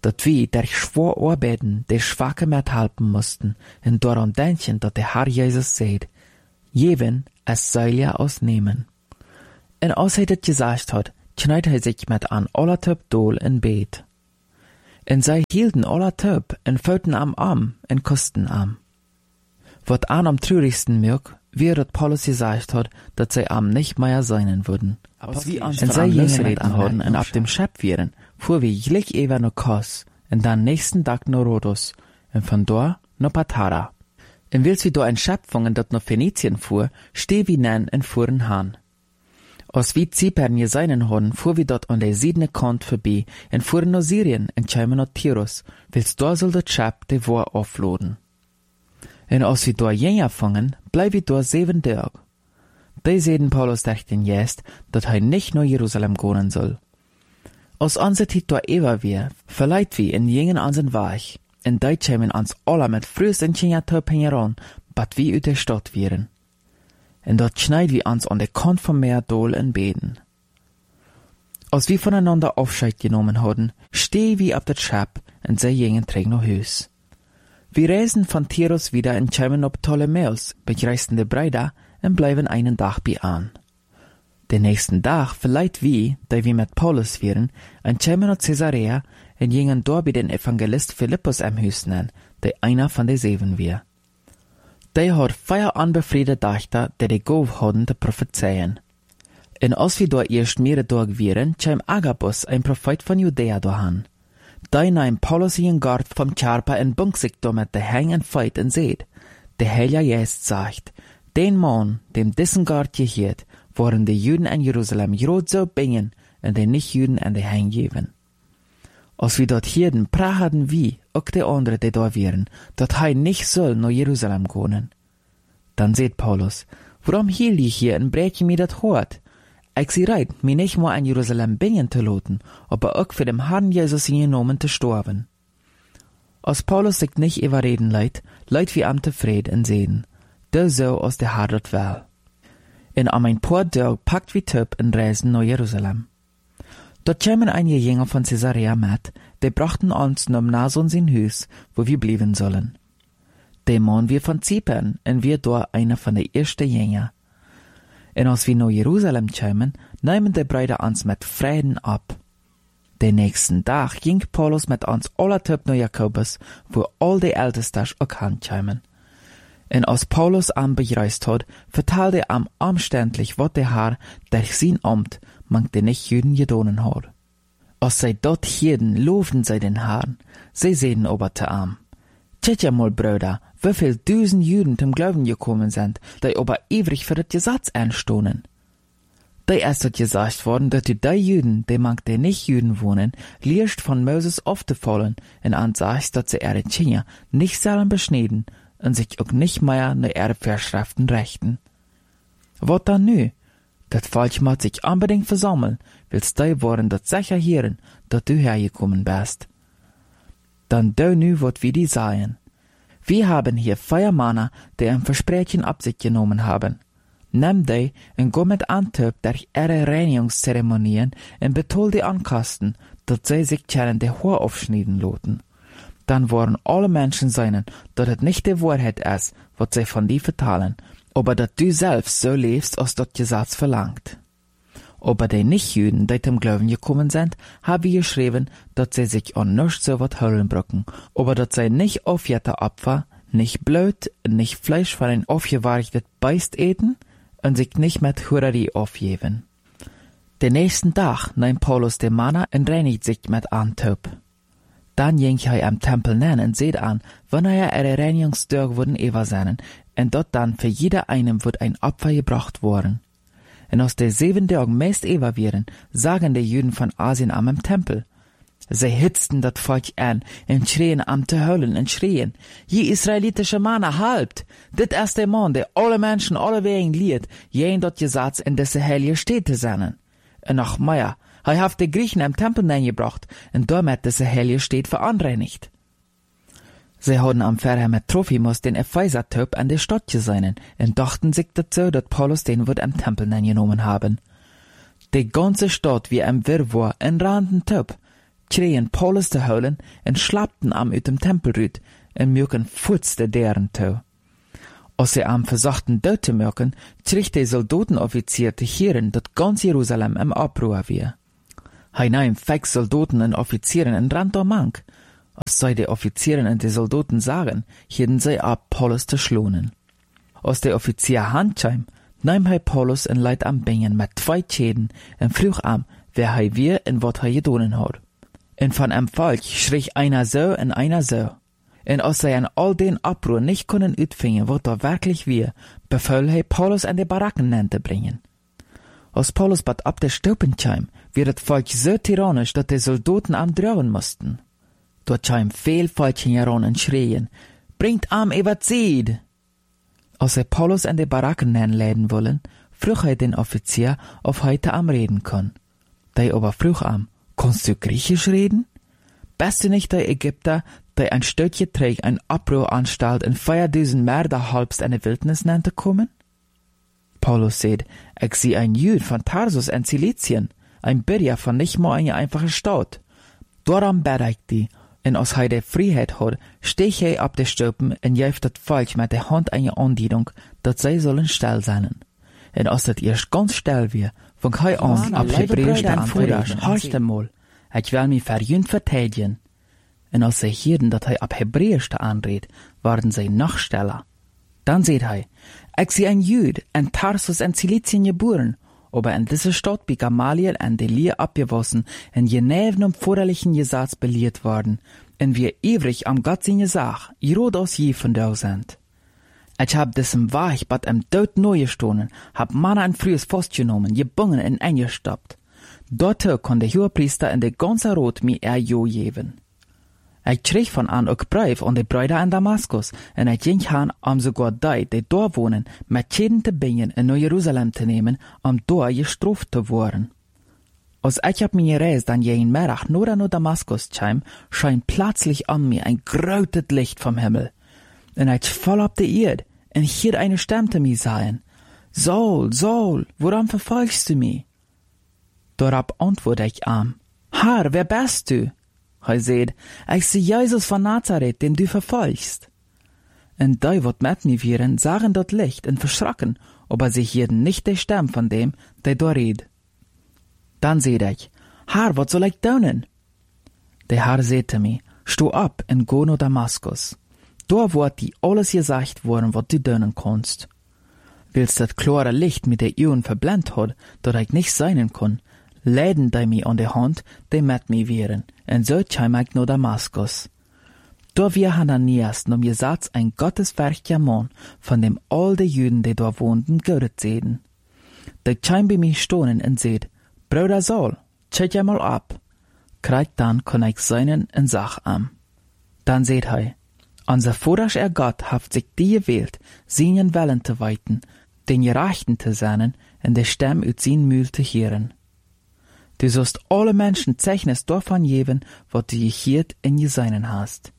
Speaker 1: dat wie der schwor arbeiten, die Schwache mithelfen mussten, und daran denken, dat der Herr Jesus sagt, Jewen, es soll ja ausnehmen. Und als er das gesagt hat, schneid er sich mit an aller Töp Dol in Bett. Und sie hielten aller Töp und füllten am Arm und küssten am. Wat an am traurigsten merk, wie dat Paulus gesagt hat, dat sie am nicht mehr sein würden. Und sie reden haben und auf dem Schab wären, fuhr wie gleich ewer no Kos, und dann nächsten Tag no Rhodos, und von dort no Patara. Und wils wie do ein Schöpfungen dat no Phönizien fuhr, steh wie nen en fuhren han. Als wie Zypern je seinen hodden, fuhr wie dort an der siedene Kant vorbei, en fuhren no Syrien, en tscheimen no Tirus, wils do soll dat Schab de Wohr aufloden. En als wie do jener fangen, bleib wie do 7 Tag. Dei sehen Paulus dachten jest, dat hij nicht no Jerusalem gonen soll. Als anse tit do ewa wir, verleiht wie in jingen ansen Weich, en dei tscheimen ans alla mit frühs en tschinja töp heran, bat wie ut der Stadt wären. En dort schneid wie ans an der Kant vom Meer Dol en Beden. Als wie voneinander Aufscheid genommen hadden, steh wie ab dat Schab, en sei jingen träg no Hüs. Wir reisen von Tirus wieder in Tscheimen ob Ptolemäus, begreisten de Breida, en bleiben einen Tag bei an. Den nächsten Tag verleiht wie, da wir mit Paulus wären, in Tscheimen ob Caesarea, en jingen dort bei den Evangelist Philippus am Hüs nen, der einer von de 7 wir. Der hat 4 anbefriede Dachter, der die Gov hadden te prophezeien. En als wir dort erst mehrere Tage wären, kam Agabus, ein Prophet von Judäa, dahan. Da nahm Paulus ihren Gart vom Charpa en bunk sich do mit der Hang en Feit en seht. Der Heilige Geist sagt, den Mann, dem diesen Gart gehiert, waren die Juden in Jerusalem grot so bingen en die Nicht-Juden en die Hang geben. Als wir dort hierden, prachten wie, auch die anderen, die da wären, dat hij nicht soll nach Jerusalem gehen. Dann seht Paulus, warum hielt ich hier en breche mir dat Hort? Ich sie reit, mir nicht mal in Jerusalem bingen zu loten, aber auch für dem Herrn Jesus genommen zu sterben. Als Paulus sich nicht überreden leid wie am Tefried en sehen, der so aus der Herr dort will. En am ein paar Tag packt wie Töp en reisen nach Jerusalem. Dort kämen einige Jünger von Caesarea mit, die brachten uns nom Nason sein Hüs, wo wir blieben sollen. Der Mann wir von Zypern, en wir dort einer von der ersten Jünger. En als wir nach Jerusalem kämen, nehmen die Brüder uns mit Frieden ab. Den nächsten Tag ging Paulus mit uns aller Töp nach Jakobus, wo all die Ältesten auch kämen. En als Paulus am bereist hat, verteilte er am umständlich, wat der Herr durch sein Amt mangt den Nicht-Juden gedonen hat. Als sie dort hielten, lobten sie den Herrn, sie sehen aber te am. Tjet ja mal, Brüder, wieviel 1000 Juden zum Glauben gekommen sind, die aber ewig für das Gesetz einstohnen. Da ist dort gesagt worden, dass die Juden, die mangt den Nicht-Juden wohnen, liest von Moses aufzufallen, und ansagt, dass sie ihre Kinder nicht sollen beschneiden, und sich auch nicht mehr nach ihre Vorschriften rechten. Wat dann nü? Dat Volk muss sich unbedingt versammeln, willst du wollen dat sicher hören, dat du hergekommen bist. Dann du nü wat wir die sagen. Wir haben hier 4 Männer, die ein Versprechen ab sich genommen haben. Nimm die und go mit Antwerp durch ihre Reinigungszeremonien und betol die Ankasten, dat sie sich können die Haar aufschneiden loten. Dann wollen alle Menschen sein, dass es nicht die Wahrheit ist, was sie von dir vertalen, aber dass du selbst so lebst, als das Gesetz verlangt. Aber die Nicht-Juden, die zum Glauben gekommen sind, haben geschrieben, dass sie sich an nichts so was holen brücken, aber dass sie nicht aufjährte Opfer, nicht Blut, nicht Fleisch von ein aufgewartetes Beist eten und sich nicht mit Hurerie aufgeben. Den nächsten Tag nahm Paulus den Manna und reinigt sich mit Antwerp. Dann ging er am Tempel nen und seht an, wann er ihre Reinigungstag wurden ewa seinen, und dort dann für jeder einem wird ein Opfer gebracht worden. Und aus der 7 Tagen meist ewa wären, sagen die Juden von Asien am Tempel. Sie hitzten dat Volk an, und schrien am te heulen und schrien, je israelitische Männer halbt, dit ist der Mann, der alle Menschen alle Wegen liet, jen dort Gesetz in desse heilige Städte sennen. Und noch mehr, er hat die Griechen am Tempel gebracht und damit diese heilige Stadt veranreinigt. Sie haben am Ferher mit Trophimus den Epheser-Typ an der Stadt gesehen und dachten sich dazu, dass Paulus den wird am Tempel genommen haben. Die ganze Stadt wie ein Wirrwarr in randen Typ, schreien Paulus te holen en schlapten am uit dem Tempelrüt en mürken futzte deren toe. Als sie am versuchten dood te mürken, trich de Soldatenoffizier te hieren dat ganz Jerusalem im Abruhr wie. Hij nahm 5 Soldaten en Offizieren en rand door mank. Als zij de Offizieren en de Soldaten sagen, hielden zij ab Paulus te schlonen. Als de Offizier handschheim, nahm hij Paulus en leid am Bingen met 2 Schäden en vroeg am, wer hij wie en wat hij gedonen had. En van hem volk schrie einer so en einer so. En als zij an all den Abruhr nicht können uitvingen wat er wirklich wie, befahl hij Paulus an de Baracken nen te bringen. Als Paulus bad ab der Stuppenscheim, wird het Volk so tyrannisch, dat de Soldaten am drohen mussten. Dort scheim veel Volkchen heran en schreien, bringt am Eberzid! Als er Paulus an de Baracken nenläden wollen, vroeg hij den Offizier, of hij te am reden kon. Der aber vroeg am, kannst du Griechisch reden? Bist du nicht der Ägypter, der ein Stöckje trägt, ein Abruhr anstalt en 4000 Mörder halbst in de Wildnis nannte kommen? Paulus sagt, ich sie ein Jüd von Tarsus in Cilizien, ein Bürger von nicht mal eine einfache Stadt. Darum bete ich die, en als hij de Freiheit hat, stech hij ab de Stüppen en jäft dat Volk mit der Hand eine Andienung, dat zij sollen still sein. En als dat erst ganz still wie, fang hij an, ab Hebräisch te antworten, horcht einmal, ich will mich für jünd verteidigen. En als sie hierden, dat hij ab Hebräisch te anredt, waren sie noch stiller. Dann seht hij, ich sie ein Jüd, in Tarsus in Cilizien geboren, aber in dieser Stadt bei Gamaliel en de Leer abgewassen, en geneven um vorderlichen Gesetz belehrt worden, en wir ewig am Gott seine Sach, jerod aus je von da sind. Ich hab diesem Weich bad im Tod neu gestohlen, hab Manna ein frühes Fass genommen, gebungen en eingestoppt. Dort kon der Hohepriester in de ganze Rot mi jo geben. Ich schrieg von an ook Brief an de Brüder in Damaskus, en ich ging han am sogar die dort wohnen, mit Schäden te bringen in Neu-Jerusalem te nehmen, dort gestraft te worden. Als ich hab mir gereist dann jeden Mittag nur an Damaskus scheint plötzlich an mir ein grautet Licht vom Himmel. En ich fall ab de Erd, en hier eine Stimme te mir sagen, Saul, Saul, woran verfolgst du mich? Darauf antworte ich am, Herr, wer bist du? Hij sagt, ich sei Jesus von Nazareth, den du verfolgst. En die, wat met mir vieren, sahen dat Licht en verschrocken, aber sie hierden nicht die Stimme von dem, der da red. Dann seht ich, Herr, wat soll ich tun? Der Herr sagte mir, steh ab en go nach Damaskus. Da wird die alles gesagt worden, wat du tun kannst. Willst dat klare Licht mit der Augen verblendet hat, dat ich nicht sein kann, leiden die mi an der Hand, die mit mir wären, en so scheim ich nach Damaskus. Da wir Hananias nom Gesetz ein gotteswerklicher Mann von dem all de Juden, die da wohnten, göret sehen. Der scheim bei mir stohnen en seht, Bruder Saul, check ja mal ab. Kriegt dann kann ich seinen en Sach am. Dann seht hei, unser vorherrscher Gott haft sich die gewählt, seinen Wellen zu weiten, den Gerechten zu sein, en der Stimme ut sein Mühl zu hören. Du sollst alle Menschen Zeichnis davon geben, wat du gehiert in je seinen hast.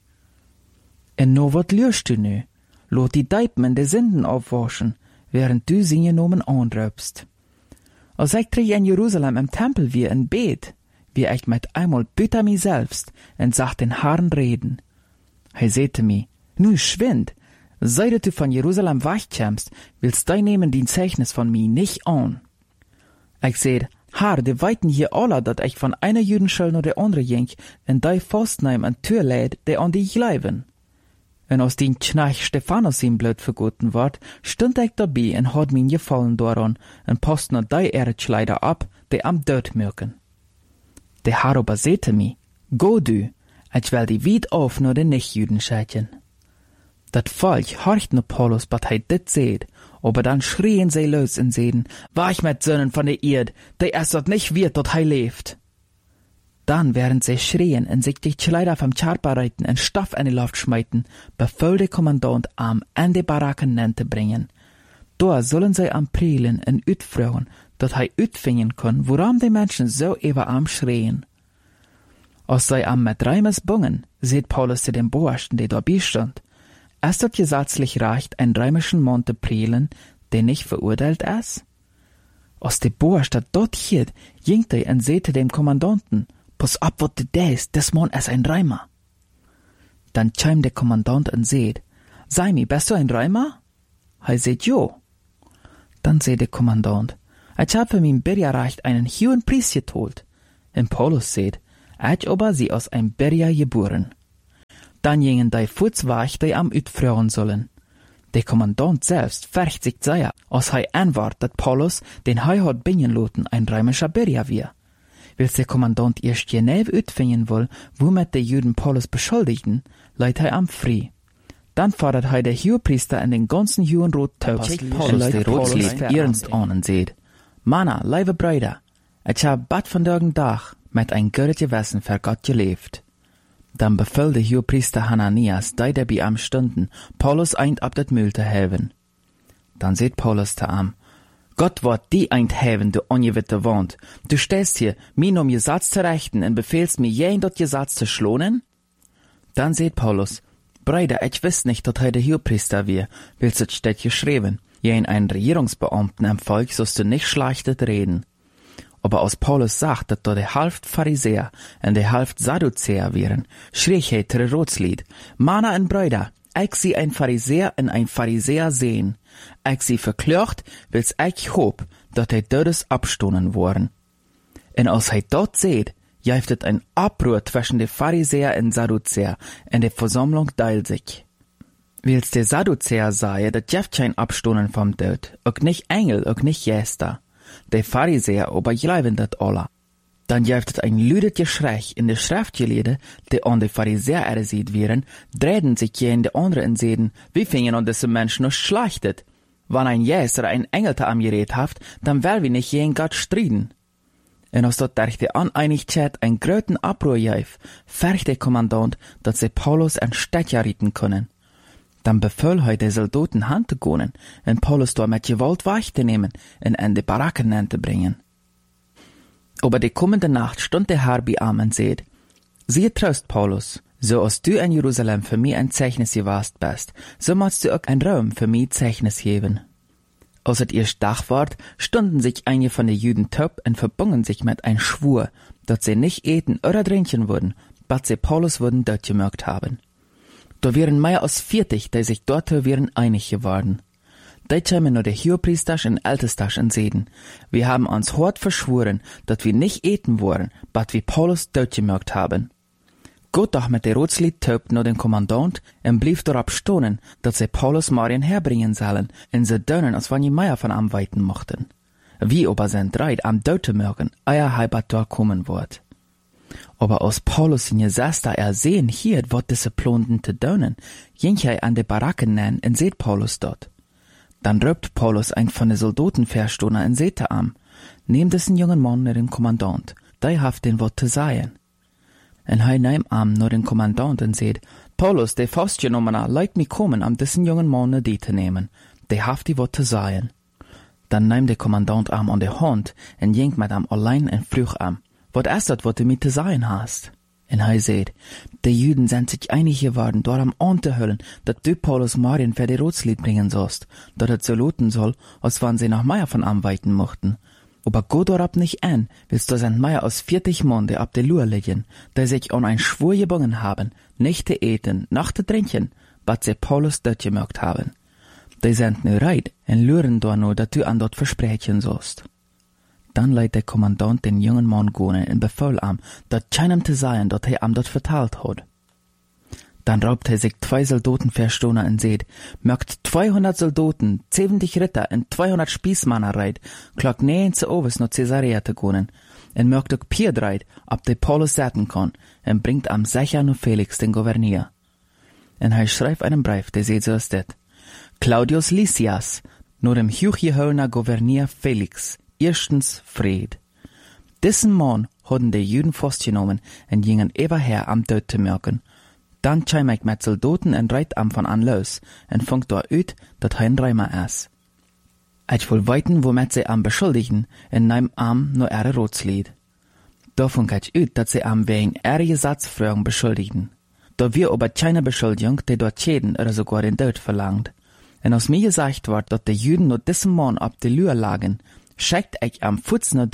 Speaker 1: En no wat lürst du nu? Lot die Deipen de Sünden aufwaschen, während du sie genommen anröpst. Als ich trich in Jerusalem im Tempel wie in Bet, wie ich mit einmal büter mi selbst und sag den Herrn reden. Hij sagte mi, nu schwind, seit du von Jerusalem wegkommst, willst du nehmen den Zeichnis von mi nicht an. Ich seh, Herr, die weiten hier alle, dat ich von einer Jüdenschule nach der andere ging, und die fastneim an Tür lädt, die an die bleiben. Und als den Knach Stephanus ihm blöd vergoten ward, stund ich dabei und hat mir gefallen daran, und passt noch die Erdschleider ab, die am Tod mürken. Der Herr aber sagte mir, go du, ich will die weit auf nur den Nichtjüden schätzen. Dat Volk horcht nur Paulus, wat hij dit seht, aber dann schrien sie los und sehen, wach mit Sönnen von der Erd, der erst dort nicht wird, dort hij lebt. Dann, während sie schrien und sich die Kleider vom Charpa reiten und Stoff in die Luft schmeiten, befahl der Kommandant am an die Baracken zu bringen. Da sollen sie am Prielen und utfragen, dat hij utfingen kann, warum die Menschen so über am schrien. Als sie am mit Reimes bungen, seht Paulus zu dem Boersten, der dabei stand, ist das gesetzlich recht, einen römischen Mann zu prielen, der nicht verurteilt ist? Als der Boerst dort hielt, ging er und sagte dem Kommandanten, Pass ab, wat du deest, des Mann ist ein Reimer. Dann chimt der Kommandant und sagt, Saimi, bist du ein Reimer? Er sagt, jo. Dann sagt der Kommandant, ich hab für mein Bürgerrecht einen hohen Preis geteilt. Und Paulus sagt, ich aber sie aus einem Bürger geboren. Dann gingen die Fußweg, die am utfragen sollen. Der Kommandant selbst färcht sich sehr, als er antwortet, dass Paulus, den er hat bringen lassen, ein römischer Bürger war. Weil der Kommandant erst genau utfinden will, womit die Juden Paulus beschuldigten, leiht er am frei. Dann fordert er der Hohepriester in den ganzen Juden rot taub, Paulus der Rotslied ernst an und sagt, Manna, liebe Brüder, ich hab bad von dergen Tag mit ein gutes Gewissen für Gott gelebt. Dann befahl der Hohepriester Hananias, die dabei am stunden, Paulus eint ab das Mühl zu helfen. Dann sagt Paulus zu ihm, Gott wird die eint helfen, du ungewitte Wand. Du stehst hier, mir um Gesetz zu rechten und befehlst mir jeden dort Gesetz zu schlonen? Dann sagt Paulus, Brüder, ich wiss nicht, dass der Hohepriester wir, willst du steht geschrieben, jeden einen Regierungsbeamten am Volk sollst du nicht schlechtet reden. Aber als Paulus sagt, dass da der Hälfte Pharisäer und der Hälfte Sadduzäer wären, schrie er der Rotslied, Manna und Brüder, ich sie ein Pharisäer und ein Pharisäer sehen. Ich sie verklört, wils ich hoop, dass die Todes abstoßen worden. Und als er dort seht, jäftet ein Abruhr zwischen den Pharisäer und Sadduzäer, und die Versammlung teilt sich. Wils der Sadduzäer sei, dat jäft kein Abstoßen vom Tod, auch nicht Engel, auch nicht Geister. Die Pharisäer aber glauben dat alle. Dann jäftet ein lüdet Geschrei in der Schriftgelehde, die an die Pharisäer ersieht wären, drehen sich je in die anderen und sehen, wie fingen an diese Menschen noch schlachtet. Wenn ein Jes oder ein Engel am Gerät haft, dann will wir nicht gegen Gott striden. Und als dort durch die Uneinigkeit ein gröten Abruhr jäf, färcht der Kommandant, dass sie Paulus ein Städtjahr rieten können. Dann befahl er die Soldaten Hand zu gehen und Paulus dort mit Gewalt wegzunehmen und in die Baracken zu bringen. Aber die kommende Nacht stund der Herr bei ihm und sagt, siehe Trost, Paulus, so als du in Jerusalem für mich ein Zeichnis gewast bist, so musst du auch ein Raum für mich Zeichnis geben. Als es erst Tag ward, stunden sich einige von den Juden taub und verbungen sich mit ein Schwur, dass sie nicht eten oder trinken würden, bis sie Paulus würden dort gemerkt haben. Da wären mehr als 40, die sich dort wären einig geworden. Da kämen nur der Hohepriester und Ältester und seden, wir haben uns hart verschworen, dass wir nicht eten wollen, bis wir Paulus dort gemerkt haben. Gott doch mit der Rotslied taub nur den Kommandant und blieb darauf stohnen, dass sie Paulus Marien herbringen sollen, und sie dönen, als wenn die Meier von am weiten mochten. Wie aber sind drei am Döte mögen, eier halbat dort kommen wird. Aber als Paulus in Gesesta ersehen hielt, wat diese Plonden te dönen, ging er an de Baracken nennen und seht Paulus dort. Dann röpt Paulus ein von den Soldaten verstohner und seht am, nehm diesen jungen Mann nur den Kommandant, der haft den Wort zu sagen. Und er nahm am nur den Kommandant und seht, Paulus, der festgenommener, leit mi kommen, am diesen jungen Mann nur die zu nehmen, der haft die Wort zu sagen. Dann nahm der Kommandant am an der Hand und ging mit am allein und früh am, wat ist das, wat du mit zu sagen hast? Und er seht, die Juden sind sich einig geworden, dort am anzuhüllen, dass du Paulus Marien für die Rotslied bringen sollst, dass es so lauten soll, als wenn sie nach Meier von anweiten mochten. Aber go dort nicht an, willst du sind Meier aus 40 Mann, die ab der Lur liegen, die sich an ein Schwur gebungen haben, nicht zu eten, noch zu trinken, was sie Paulus dort gemerkt haben. Die sind nu reit und luren da nur, dass du an dort versprechen sollst. Dann leiht der Kommandant den jungen Mann gehen und befahl ihm, dat keinem zu sagen, dat er ihm dort verteilt hat. Dann raubt er sich 2 Soldaten verstohner und seht, mögt 200 Soldaten, 70 Ritter und 200 Spießmänner reit, klock 9 zu Oves nach Caesarea zu gehen, und mögt auch Pier reit, ob der Paulus sagen kann, und bringt am sicher nur Felix den Gouverneur. Und er schreibt einen Brief, der seht so ist das. Claudius Lysias, nur dem hochgeholner Gouverneur Felix, erstens Fried. Diesen Mann hatten die Juden festgenommen und gingen überher am Tod zu merken. Dann kam ich mit Soldaten und reit am von an los und fangt da ut, dat ein Reimer ist. Ich will weiten, womit sie am beschuldigen und nahm am nur ihre Rotslied. Da fang ich ut, dat sie am wegen ihrer Gesetzfragen beschuldigten. Da wir aber keine Beschuldigung, die dort schäden oder sogar den Tod verlangt. Und aus mir gesagt wird, dass die Juden nur diesen Mann ab der Lür lagen, schickt ich am Fuß nur die,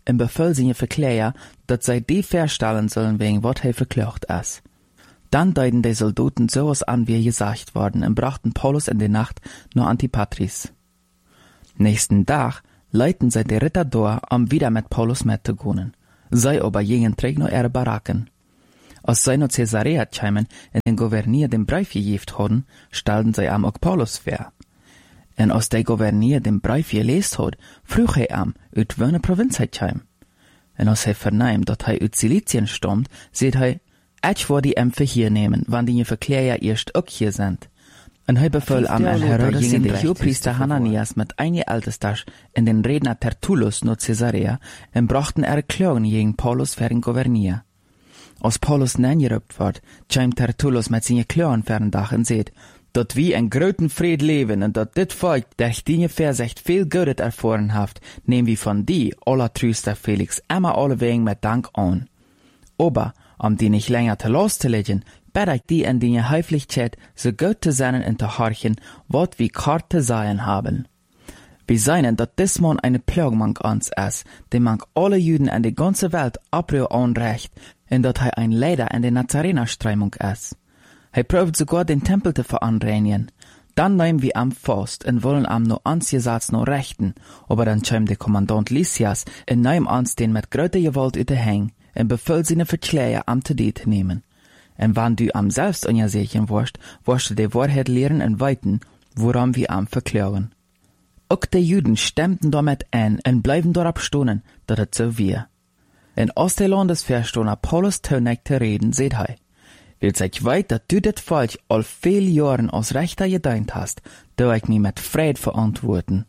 Speaker 1: en bevel seine Verkläger, dat zij die verstellen sollen wegen wat hij verklagt is. Dann deuten die Soldaten sowas an, wie gesagt worden, und brachten Paulus in der Nacht nach Antipatris. Nächsten Tag leiten sie die Ritter durch, um wieder mit Paulus mitzugehen. Sie aber gingen zurück nach ihre Baracken. Als sie nach Caesarea kamen und den Gouverneur den Brief gegeben hatten, stellten sie auch Paulus vor. Und als der Gouverneur den Brief gelesen hat, frug er ihm, uit welche Provinz er kam. Und als er vernahm, dass er uit Silizien stammt, sagt er, ich würde die Ämpfe hier nehmen, wann die Verkläger erst auch hier sind. Und er befahl am Herodes gingen der Hohepriester Hananias mit einer Ältestasch in den Redner Tertullus nach Caesarea und brachten ihre Klagen gegen Paulus für den Gouverneur. Als Paulus nengerübt wird, kam Tertullus mit seinen Klagen für den Dach und sagt, dat wie en groten Fried leben und dat dit Volk, der die Versicht viel Gutes erfahren haft, nehmen wir von die, allertrüster Felix, immer allewegen mit Dank an. Aber, die nicht länger te loszulegen, bitte ich die in die Höflichkeit so gut zu sein und zu horchen, wat wie kart zu sein haben. Wir sehen, dass diesmal eine Plage mank uns ist, die mank alle Juden in der ganzen Welt abrühr anrecht, und dass er ein Leiter in der Nazarener-Streimung ist. Er probt sogar den Tempel zu veranreinigen. Dann nehmen wir am fast und wollen am nur ansgesetzt noch rechten, aber dann kommt der Kommandant Lysias und nimmt uns den mit größter Gewalt über Häng und befiehlt seine Verkläger am zu nehmen. Und wenn du am selbst unsicher warst, wirst du die Wahrheit lehren und weiten, woran wir am verklagen. Auch die Juden stemmten damit ein und bleiben darauf stehen, dass es so wir. In der Landesverstoner Paulus Tönig zu reden, seht er, will sich weit, dass du das Volk all viele Jahren aus Rechter gedient hast, da ich mich mit Fried verantworten.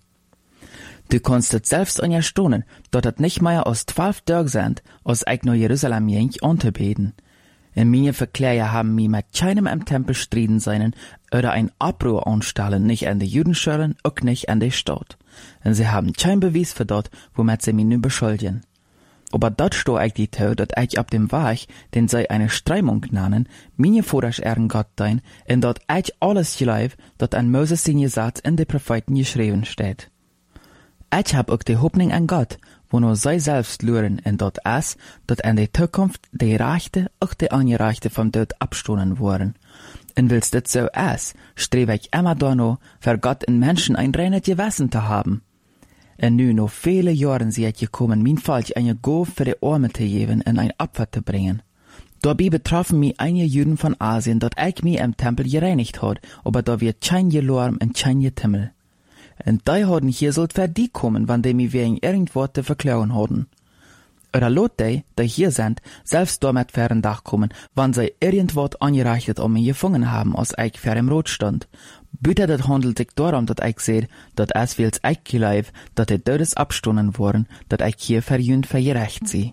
Speaker 1: Du kannst es selbst unterstehen, dass es nicht mehr aus 12 Tagen sind, als ich nach Jerusalem ging, anzubeten. Und meine Verkläger haben mich mit keinem im Tempel striden sein oder ein Abbruch anstellen, nicht an die Judenschulen, auch nicht an die Stadt. Und sie haben kein Beweis für das, womit sie mich nun beschuldigen. Aber dort steht ich die Tau, dass ich ab dem Weg, den sie eine Streimung nennen, meine Vordersch ehren Gott dein, und dort ich alles glaube, das an Moses den Gesetz in den Propheten geschrieben steht. Ich hab auch die Hoffnung an Gott, wo nur sie selbst luren, und dort ist, dass in der Zukunft die Rechte, auch die Angerechte vom Tod abstoßen worden. Und wenn's das so ist, strebe ich immer danach, für Gott in Menschen ein reines Gewissen zu haben. Und nun noch viele Jahre sehe ich gekommen, mein Volk eine Gabe für die Arme zu geben und ein Opfer zu bringen. Dabei betroffen mich einige Juden von Asien, dass ich mich im Tempel gereinigt hat, aber da wird kein Gelorm und kein Getimmel. Und die hatten hier sollt für die kommen, wann die mich wegen irgendwas zu verklagen hatten. Oder lot die hier sind, selbst damit für den Dach kommen, wann sie irgendwas angereicht mich gefangen haben, als ich für im Rot stand. Bitte, das handelt sich darum, dass ich sehe, dass es wills ich glaube, dass die Todes abstunden worden, dass ich hier verjünd für gerecht sie.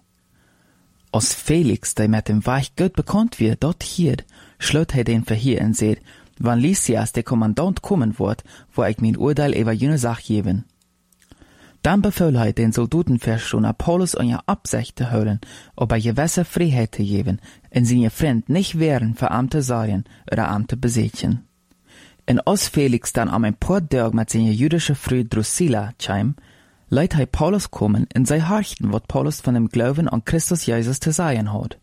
Speaker 1: Als Felix, der mit dem Weg gut bekannt wird, dort hier, schlägt er den Verhier und sagt, wann Lysias der Kommandant kommen wird, wo ich mein Urteil über jene Sache geben. Dann befahl er den Soldatenverstoner Paulus an ihr Absicht zu holen, ob er gewisse Freiheit zu geben, und seine Freund nicht wehren für Amte Sarien oder Amte Besetzen. Und als Felix dann am ein paar Tage mit seiner jüdischen Frau Drusilla kam, leitet er Paulus kommen und sei horchten, was Paulus von dem Glauben an Christus Jesus zu sagen hat.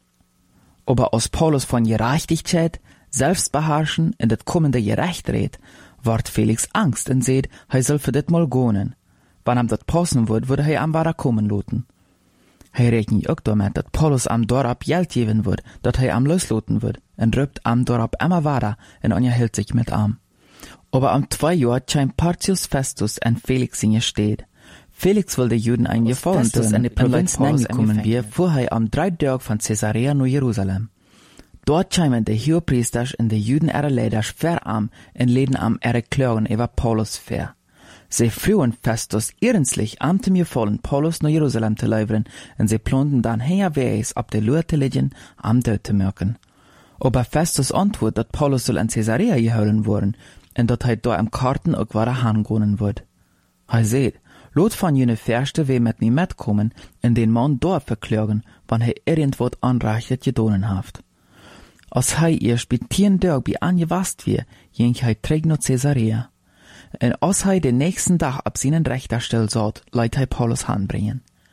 Speaker 1: Aber als Paulus von Gerechtigkeit, Selbstbeherrschen und das kommende Gerecht redet, ward Felix Angst und sagt, er soll für das mal gehen. Wenn ihm das passen wird, würde er am Wara kommen lassen. Er rechnet auch damit, dass Paulus am Dorab Geld geben wird, dass er am loslassen wird, und rübt am Dorab immer weiter und unterhält sich mit ihm. Aber am 2 Jahr kam Porcius Festus und Felix in ihr steht. Felix will den Juden ein Gefallen tun, in die Provinz gekommen wir, fuhr er am 3 Tag von Caesarea nach Jerusalem. Dort kamen die Hohepriester und die Juden ihre Leiter für am und leden am ihre Klagen über Paulus vor. Sie frühen Festus ernstlich am zu mir fallen, Paulus nach Jerusalem zu liefern, und sie planten dann herwegs ab der Lur zu liegen, am Tod zu merken. Aber Festus antwortet, dass Paulus soll in Caesarea geholt worden, und dass er da im Karten auch weiter hingehen wird. Er sagt, lot von jene Fürste we mit mir mitkommen, und den Mann dort verklagen, wann er irgendwas anreichtet gedonen haft. Als er erst bei 10 Tagen bei angewasst wird, ging er träg nach Caesarea. Und als er den nächsten Tag ab seinen Rechter Stell saht, leitet er Paulus anbringen.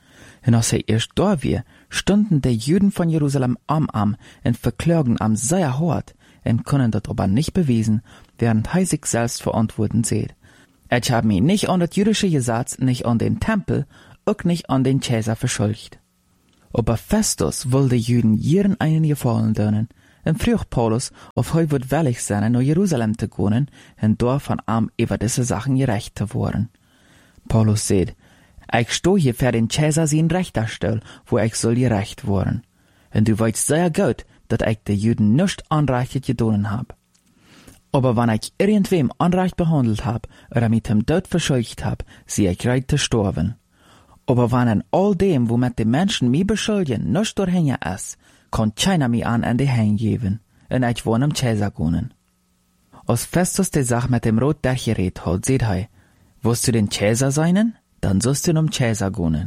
Speaker 1: En als hij eerst daar weer, stonden de Juden van Jerusalem am en verklagen am sehr hart en können dat aber nicht beweisen, während hij sich selbst verantworten sieht. Ich habe mich nicht an das jüdische Gesetz, nicht an den Tempel, auch nicht an den Cäsar verschuldigt. Aber Festus will de Juden jeden einen Gefallen tun, en vroeg Paulus, of hij wird willig sein, nach Jerusalem zu gehen, en dort von ihm über diese Sachen gerecht zu worden. Paulus sagt, ich stehe hier für den Cäsar sein Richterstuhl, wo ich soll gerecht worden. Und du weißt sehr gut, dass ich die Juden nicht anrecht getan hab. Aber wenn ich irgendwem unrecht behandelt hab, oder mit dem Tod verschuldigt hab, sie ich bereit zu sterben. Aber wenn an all dem, womit die Menschen mich beschuldigen, nicht durchhängen ist, kann keiner mich an die Hänge geben, und ich wohne am Cäsar gehen. Als Festus die Sache mit dem Rot durchgeredet hat, sagt er, willst du den Cäsar sein? Dann sollst du am Cäsar gehen.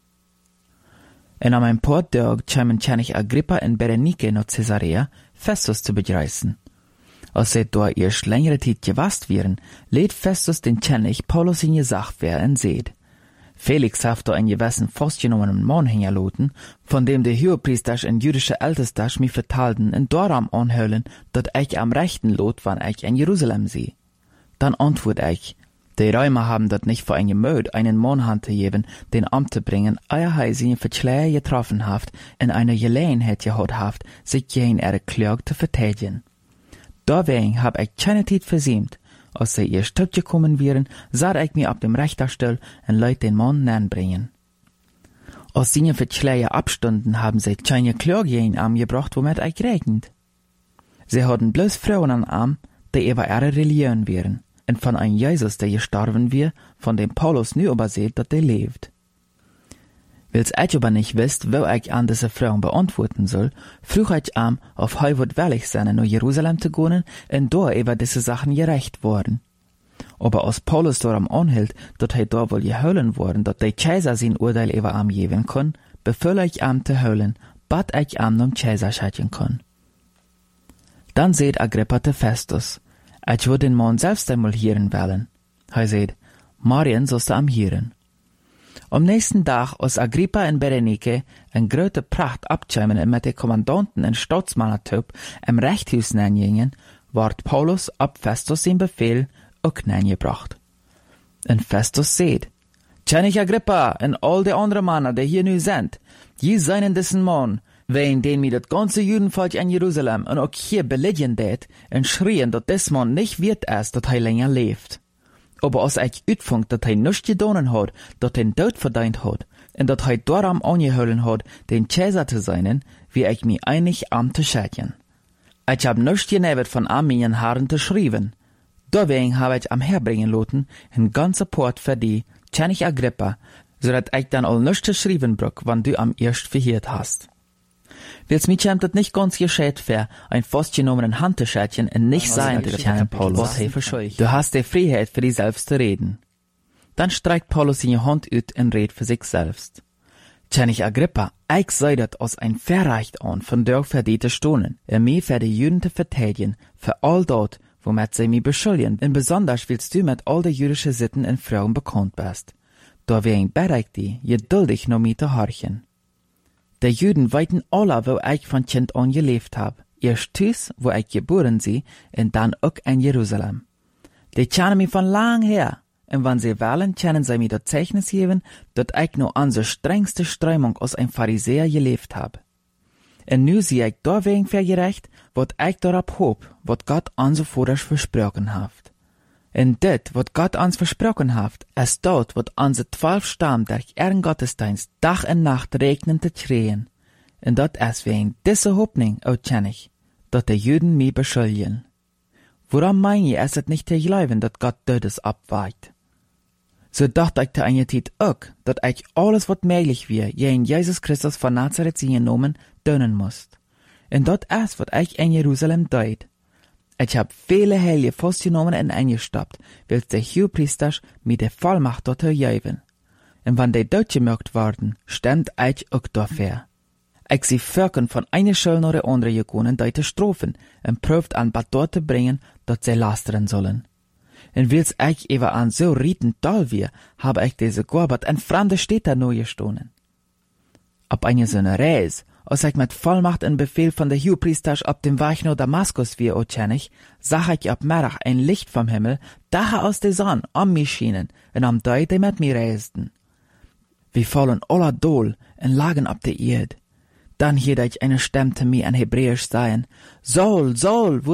Speaker 1: Und am ein paar Tagen kamen König Agrippa und Berenike nach Caesarea, Festus zu begrüßen. Als sie dort erst längere Zeit gewasst wären, lädt Festus den König Paulus in gesagt wer und seht. Felix hat da einen gewissen festgenommenen Mann hingerloten, von dem der Hohepriester und jüdische Ältester mich vertalten und darum anhöhlen, dat ich am rechten Lot, wann ich in Jerusalem sehe. Dann antwort ich, die Römer haben dat nicht für ein Gemüt, einen Mann hanzugeben, den Amt zu bringen, ehe er sie in Verschleier getroffen haft, in einer Gelegenheit gehabt haft, sich gegen ihre Klage zu verteidigen. Deswegen hab ich keine Zeit versäumt. Als sie ihr Stück gekommen wären, sah ich mich ab dem Richterstuhl und leut den Mann bringen. Als sie in Verschleier abstunden, haben sie keine Klage gegen ihn gebracht, womit ich gerechnet. Sie hatten bloß Frauen an Arm, die über ihre Religion wären. Und von einem Jesus, der gestorben wir, von dem Paulus nu überseht, dass der lebt. Weil's ich aber nicht wisst, wo ich an diese Fragen beantworten soll, frug ich auf heu wird willig sein, nach Jerusalem zu gehen, und da über diese Sachen gerecht worden. Aber als Paulus darum anhielt, dass da wohl geholen worden, dass der Kaiser sein Urteil über geben kann, befülle ich zu holen, bat ich nom Kaiser schatten kann. Dann seht Agrippa zu Festus, ich würde den Mann selbst einmal hören wollen. Er sagt, Marien sollst du hören. Am nächsten Tag, als Agrippa und Berenike in große Pracht abkämen und mit den Kommandanten und Staatsmannertyp im Rechthaus gingen, ward Paulus ab Festus sein Befehl auch gebracht. Und Festus sagt, König Agrippa und all die anderen Männer, die hier nu sind, je seien diesen Mann, wegen den mir das ganze Judenvolk in Jerusalem und auch hier belegen det und schrien, dass des Mann nicht wird erst, dass er länger lebt. Aber als ich uitfunk, dass er nichts getan hat, dass er den Tod verdient hat, und dass er darum angeholen hat, den Cäsar zu sein, wie ich mich einig am zu schätzen. Ich hab nichts genebet von meinen Haaren zu schreiben. Deswegen habe ich am herbringen lassen, ein ganzer Port für die, König Agrippa, so dass ich dann all nichts zu schreiben brauch, wann du am erst verhört hast. Weil's mich scheint das nicht ganz gescheit für ein festgenommenen Handtäschchen und nicht sein, der Paulus. Du hast die Freiheit für dich selbst zu reden. Dann streckt Paulus seine Hand ut und redet für sich selbst. König Agrippa, ich sei das als ein Verrecht an, von der verdiente Stunden, mich für die Juden zu verteidigen, für all dort, womit sie mich beschuldigen, und besonders willst du mit all den jüdischen Sitten und Frauen bekannt bist. Deswegen bitte ich dich, geduldig noch mit zu horchen. Die Juden weiten alle, wo ich von Kind an gelebt hab. Erst Tüß, wo ich geboren sie, und dann auch in Jerusalem. Die kennen mich von lang her, und wenn sie wollen, können sie mir das Zeichnis geben, dass ich nur an so strengste Strömung als ein Pharisäer gelebt hab. Und nu sehe ich deswegen für gerecht, wat ich darauf hob, wat Gott an so vorderst versprochen haft. Und dit, wat Gott ans versprochen haft, ist dort, wat an se 12 Stamm durch ihren Gottesdienst Tag und Nacht regnen zu kriegen. Und dat ist wegen diese Hoffnung, auch König, dass die Juden mich beschuldigen. Woran mein ich, es nicht zu glauben, dass Gott Todes abweicht? So dachte ich zu einer Zeit auch, dass ich alles, was möglich wäre, gegen Jesus Christus von Nazareth sie genommen, tun muss. Und dat ist, was ich in Jerusalem deut. Ich hab viele Heilige festgenommen und eingestoppt, weil der Hohepriester mir die Vollmacht dort geben. Und wenn die dort gemerkt worden, stimmt ich auch dafür. Ich sie Völkern von einer Schule nach der anderen gegangen, die zu strafen, und prüft an Bad dort zu bringen, dass sie lastern sollen. Und weil's ich eben an so Riten toll wir, habe ich diese Gorbert in fremde Städte neu gestohlen. Ab eine so eine Reis, als ich mit Vollmacht und Befehl von der Hohepriesters ab dem Weg nach Damaskus wie otjennig, sah ich ab Mittag ein Licht vom Himmel, daher aus der Sonne, um mich schienen, und am Deut, die mit mir reisten. Wir fallen aller Dol und lagen ab der Erde. Dann hielt ich eine Stimme zu mir in Hebräisch sagen, Saul, Saul,